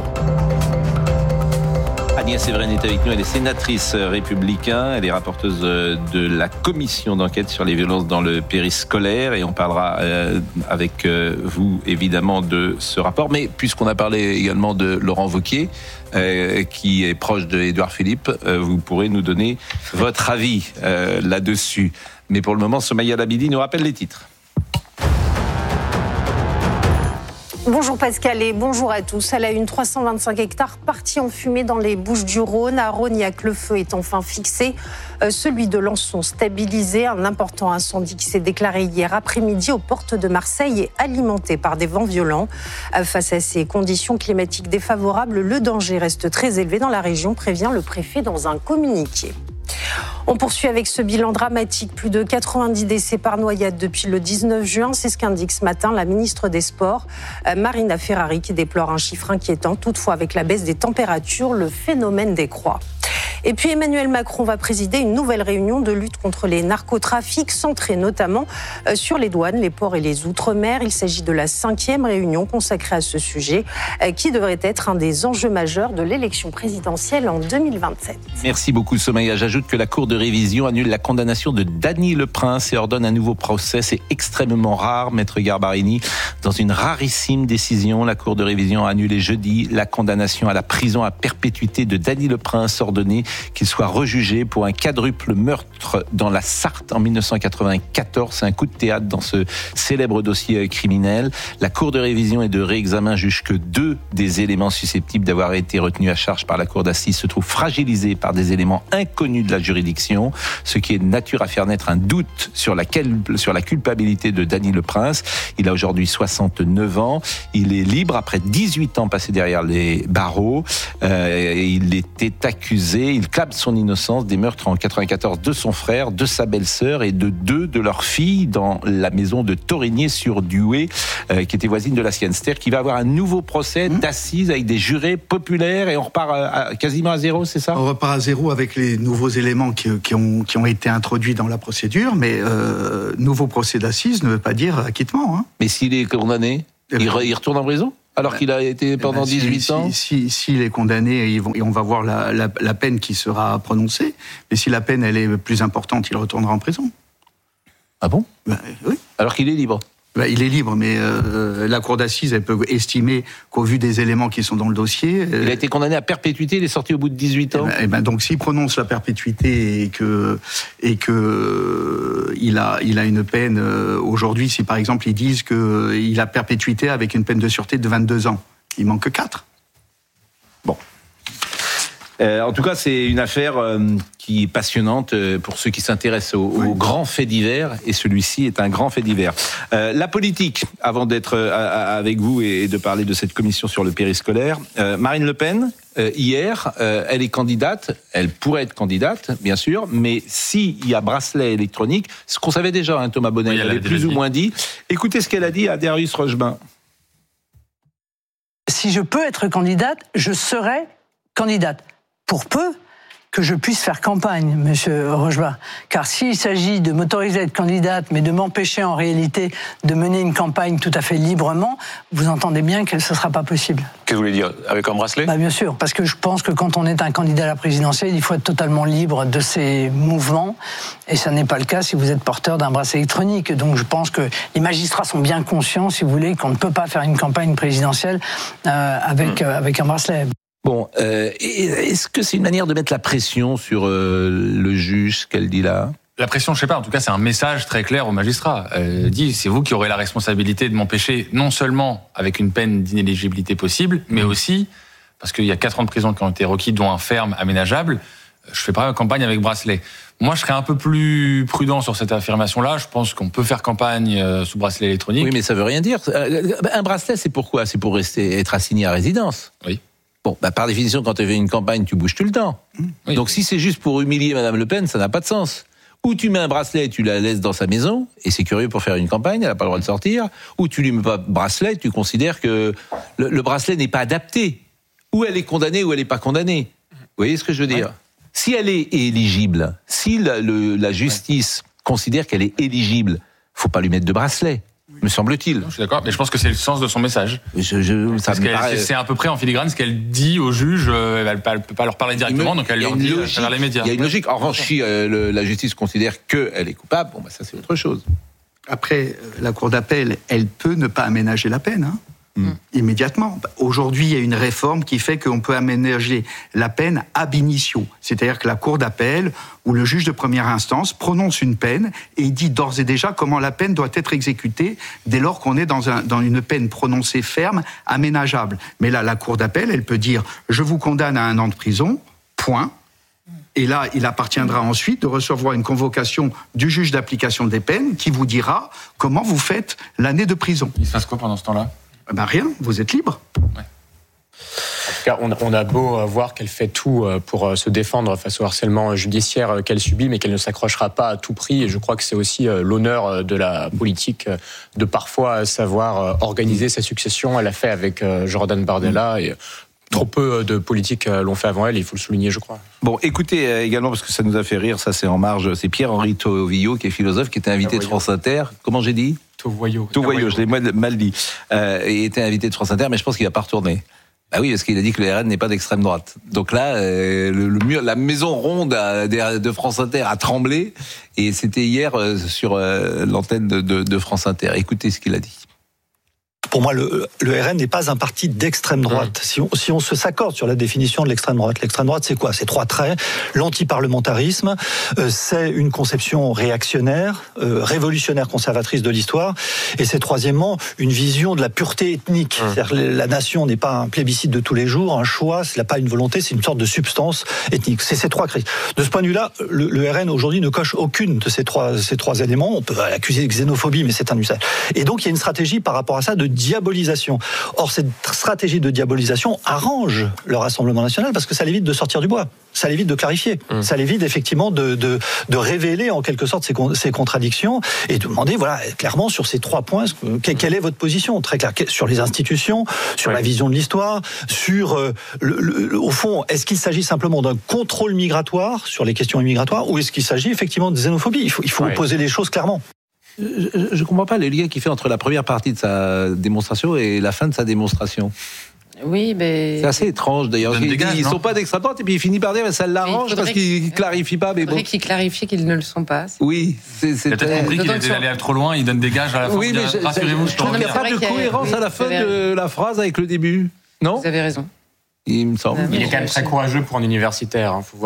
Agnès Séverine est avec nous, elle est sénatrice républicaine, elle est rapporteuse de la commission d'enquête sur les violences dans le périscolaire et on parlera euh, avec euh, vous évidemment de ce rapport. Mais puisqu'on a parlé également de Laurent Wauquiez, euh, qui est proche d'Édouard Philippe, euh, vous pourrez nous donner votre avis euh, là-dessus. Mais pour le moment, Somaya Labidi nous rappelle les titres. Bonjour Pascal et bonjour à tous. À la une, trois cent vingt-cinq hectares partis en fumée dans les Bouches-du-Rhône. À Rognac, le feu est enfin fixé. Euh, celui de Lançon stabilisé. Un important incendie qui s'est déclaré hier après-midi aux portes de Marseille est alimenté par des vents violents. Euh, face à ces conditions climatiques défavorables, le danger reste très élevé dans la région, prévient le préfet dans un communiqué. On poursuit avec ce bilan dramatique. Plus de quatre-vingt-dix décès par noyade depuis le dix-neuf juin. C'est ce qu'indique ce matin la ministre des Sports, Marina Ferrari, qui déplore un chiffre inquiétant. Toutefois, avec la baisse des températures, le phénomène décroît. Et puis Emmanuel Macron va présider une nouvelle réunion de lutte contre les narcotrafics, centrée notamment sur les douanes, les ports et les outre-mer. Il s'agit de la cinquième réunion consacrée à ce sujet, qui devrait être un des enjeux majeurs de l'élection présidentielle en deux mille vingt-sept. Merci beaucoup, Somaya. J'ajoute que la Cour de révision annule la condamnation de Dany Leprince et ordonne un nouveau procès. C'est extrêmement rare, Maître Garbarini. Dans une rarissime décision, la Cour de révision a annulé jeudi la condamnation à la prison à perpétuité de Dany Leprince, ordonnée qu'il soit rejugé pour un quadruple meurtre dans la Sarthe en dix-neuf cent quatre-vingt-quatorze. C'est un coup de théâtre dans ce célèbre dossier criminel. La Cour de révision et de réexamen juge que deux des éléments susceptibles d'avoir été retenus à charge par la Cour d'assises se trouvent fragilisés par des éléments inconnus de la juridiction, ce qui est de nature à faire naître un doute sur la, sur la culpabilité de Dany Leprince. Il a aujourd'hui soixante-neuf ans. Il est libre après dix-huit ans passés derrière les barreaux. Euh, il était accusé, il clame son innocence des meurtres en quatre-vingt-quatorze de son frère, de sa belle-sœur et de deux de leurs filles dans la maison de Torigné-sur-Douai, euh, qui était voisine de la sienne. C'est-à-dire qu'il va avoir un nouveau procès mmh. d'assises avec des jurés populaires et on repart à, à, quasiment à zéro, c'est ça ? On repart à zéro avec les nouveaux éléments qui, qui, ont, qui ont été introduits dans la procédure, mais euh, nouveau procès d'assises ne veut pas dire acquittement. Hein. Mais s'il est condamné, eh ben, il, il retourne en prison ? Alors ben, qu'il a été pendant eh ben, dix-huit si, ans. S'il si, si, si est condamné, et, vont, et on va voir la, la, la peine qui sera prononcée. Mais si la peine elle est plus importante, il retournera en prison. Ah bon ? Ben, oui. Alors qu'il est libre. Ben, il est libre, mais euh, la cour d'assises, elle peut estimer qu'au vu des éléments qui sont dans le dossier... Euh, il a été condamné à perpétuité, il est sorti au bout de dix-huit ans. Et ben, et ben, donc s'il prononce la perpétuité et que, et que euh, il, a, il a une peine... Euh, aujourd'hui, si par exemple ils disent qu'il euh, a perpétuité avec une peine de sûreté de vingt-deux ans, il manque quatre. Bon. Euh, en tout cas, c'est une affaire euh, qui est passionnante euh, pour ceux qui s'intéressent aux, oui. aux grands faits divers, et celui-ci est un grand fait divers. Euh, la politique, avant d'être euh, avec vous et de parler de cette commission sur le périscolaire, euh, Marine Le Pen, euh, hier, euh, elle est candidate, elle pourrait être candidate, bien sûr, mais s'il y a bracelet électronique, ce qu'on savait déjà, hein, Thomas Bonnet, oui, elle avait plus dit. ou moins dit. Écoutez ce qu'elle a dit à Darius Rochebain. Si je peux être candidate, je serai candidate. Pour peu que je puisse faire campagne, monsieur Rochebain. Car s'il s'agit de m'autoriser à être candidate, mais de m'empêcher en réalité de mener une campagne tout à fait librement, vous entendez bien que ce ne sera pas possible. Qu'est-ce que vous voulez dire ? Avec un bracelet ? Bah bien sûr, parce que je pense que quand on est un candidat à la présidentielle, il faut être totalement libre de ses mouvements, et ça n'est pas le cas si vous êtes porteur d'un bracelet électronique. Donc je pense que les magistrats sont bien conscients, si vous voulez, qu'on ne peut pas faire une campagne présidentielle euh, avec, mmh. euh, avec un bracelet. Bon, euh, est-ce que c'est une manière de mettre la pression sur euh, le juge, ce qu'elle dit là ? La pression, je sais pas. En tout cas, c'est un message très clair aux magistrats. Elle dit, c'est vous qui aurez la responsabilité de m'empêcher, non seulement avec une peine d'inéligibilité possible, mais aussi, parce qu'il y a quatre ans de prison qui ont été requis, dont un ferme aménageable, je fais pas campagne avec bracelet. Moi, je serais un peu plus prudent sur cette affirmation-là. Je pense qu'on peut faire campagne sous bracelet électronique. Oui, mais ça veut rien dire. Un bracelet, c'est pourquoi ? C'est pour rester, être assigné à résidence. Oui. Bon, bah par définition, quand tu fais une campagne, tu bouges tout le temps. Oui. Donc si c'est juste pour humilier Madame Le Pen, ça n'a pas de sens. Ou tu mets un bracelet et tu la laisses dans sa maison, et c'est curieux pour faire une campagne, elle n'a pas le droit de sortir. Ou tu lui mets pas de bracelet, tu considères que le, le bracelet n'est pas adapté. Ou elle est condamnée ou elle n'est pas condamnée. Vous voyez ce que je veux dire ? Ouais. Si elle est éligible, si la, le, la justice ouais. considère qu'elle est éligible, faut pas lui mettre de bracelet. Me semble-t-il. Je suis d'accord, mais je pense que c'est le sens de son message. Je, je, ça me paraît... C'est à peu près en filigrane ce qu'elle dit aux juges. Elle ne peut pas leur parler directement, me... donc elle leur dit à travers les médias. Il y a une logique. En revanche, si euh, le, la justice considère qu'elle est coupable, bon, bah, ça c'est autre chose. Après, la cour d'appel, elle peut ne pas aménager la peine. Hein. Mmh. Immédiatement. Aujourd'hui, il y a une réforme qui fait qu'on peut aménager la peine ab initio, c'est-à-dire que la cour d'appel ou le juge de première instance prononce une peine et dit d'ores et déjà comment la peine doit être exécutée dès lors qu'on est dans, un, dans une peine prononcée ferme, aménageable. Mais là, la cour d'appel, elle peut dire « je vous condamne à un an de prison, point ». Et là, il appartiendra ensuite de recevoir une convocation du juge d'application des peines qui vous dira comment vous faites l'année de prison. Il se passe quoi pendant ce temps-là ? Ben rien, vous êtes libre. Ouais. En tout cas, on, on a beau voir qu'elle fait tout pour se défendre face au harcèlement judiciaire qu'elle subit, mais qu'elle ne s'accrochera pas à tout prix. Et je crois que c'est aussi l'honneur de la politique de parfois savoir organiser sa succession. Elle l'a fait avec Jordan Bardella et Trop peu de politiques l'ont fait avant elle, il faut le souligner, je crois. Bon, écoutez euh, également, parce que ça nous a fait rire, ça c'est en marge, c'est Pierre-Henri Tovillo, qui est philosophe, qui était invité de France Inter. Comment j'ai dit ? Tovoyo. Tovoyo, je l'ai mal, mal dit. Euh, il était invité de France Inter, mais je pense qu'il va pas retourner. Bah oui, parce qu'il a dit que le R N n'est pas d'extrême droite. Donc là, euh, le, le mur, la maison ronde à, de France Inter a tremblé, et c'était hier euh, sur euh, l'antenne de, de, de France Inter. Écoutez ce qu'il a dit. Pour moi, le, le R N n'est pas un parti d'extrême droite. Si on, si on se s'accorde sur la définition de l'extrême droite, l'extrême droite, c'est quoi ? C'est trois traits. L'antiparlementarisme, euh, c'est une conception réactionnaire, euh, révolutionnaire, conservatrice de l'histoire, et c'est troisièmement une vision de la pureté ethnique. Mmh. C'est-à-dire que la nation n'est pas un plébiscite de tous les jours, un choix, ce n'est pas une volonté, c'est une sorte de substance ethnique. C'est ces trois crises. De ce point de vue-là, le, le R N aujourd'hui ne coche aucune de ces trois, ces trois éléments. On peut l'accuser de xénophobie, mais c'est un usage. Et donc il y a une stratégie par rapport à ça de diabolisation. Or, cette stratégie de diabolisation arrange le Rassemblement national parce que ça l'évite de sortir du bois. Ça l'évite de clarifier. Mmh. Ça l'évite effectivement de, de, de révéler en quelque sorte ces, ces contradictions et de demander, voilà, clairement sur ces trois points, quelle est votre position ? Très claire. Sur les institutions, sur ouais. la vision de l'histoire, sur, euh, le, le, au fond, est-ce qu'il s'agit simplement d'un contrôle migratoire sur les questions immigratoires ou est-ce qu'il s'agit effectivement de xénophobie ? Il faut, il faut ouais. opposer les choses clairement. Je ne comprends pas le lien qu'il fait entre la première partie de sa démonstration et la fin de sa démonstration. Oui, mais... C'est assez étrange d'ailleurs. Ils ne sont pas d'extrême droite et puis il finit par dire que ça l'arrange parce qu'il ne clarifie pas. Il faudrait bon. qu'il clarifie qu'ils ne le sont pas. Oui, c'est... c'est il a peut-être compris qu'il était allé trop loin, il donne des gages à la fin. Oui, mais je, rassurez-vous, je, je trouve qu'il n'y a pas de cohérence oui, à la fin de la phrase avec le début. Non ? Vous avez raison. Il me semble. Il est quand même très courageux pour un universitaire. Hein. Faut voir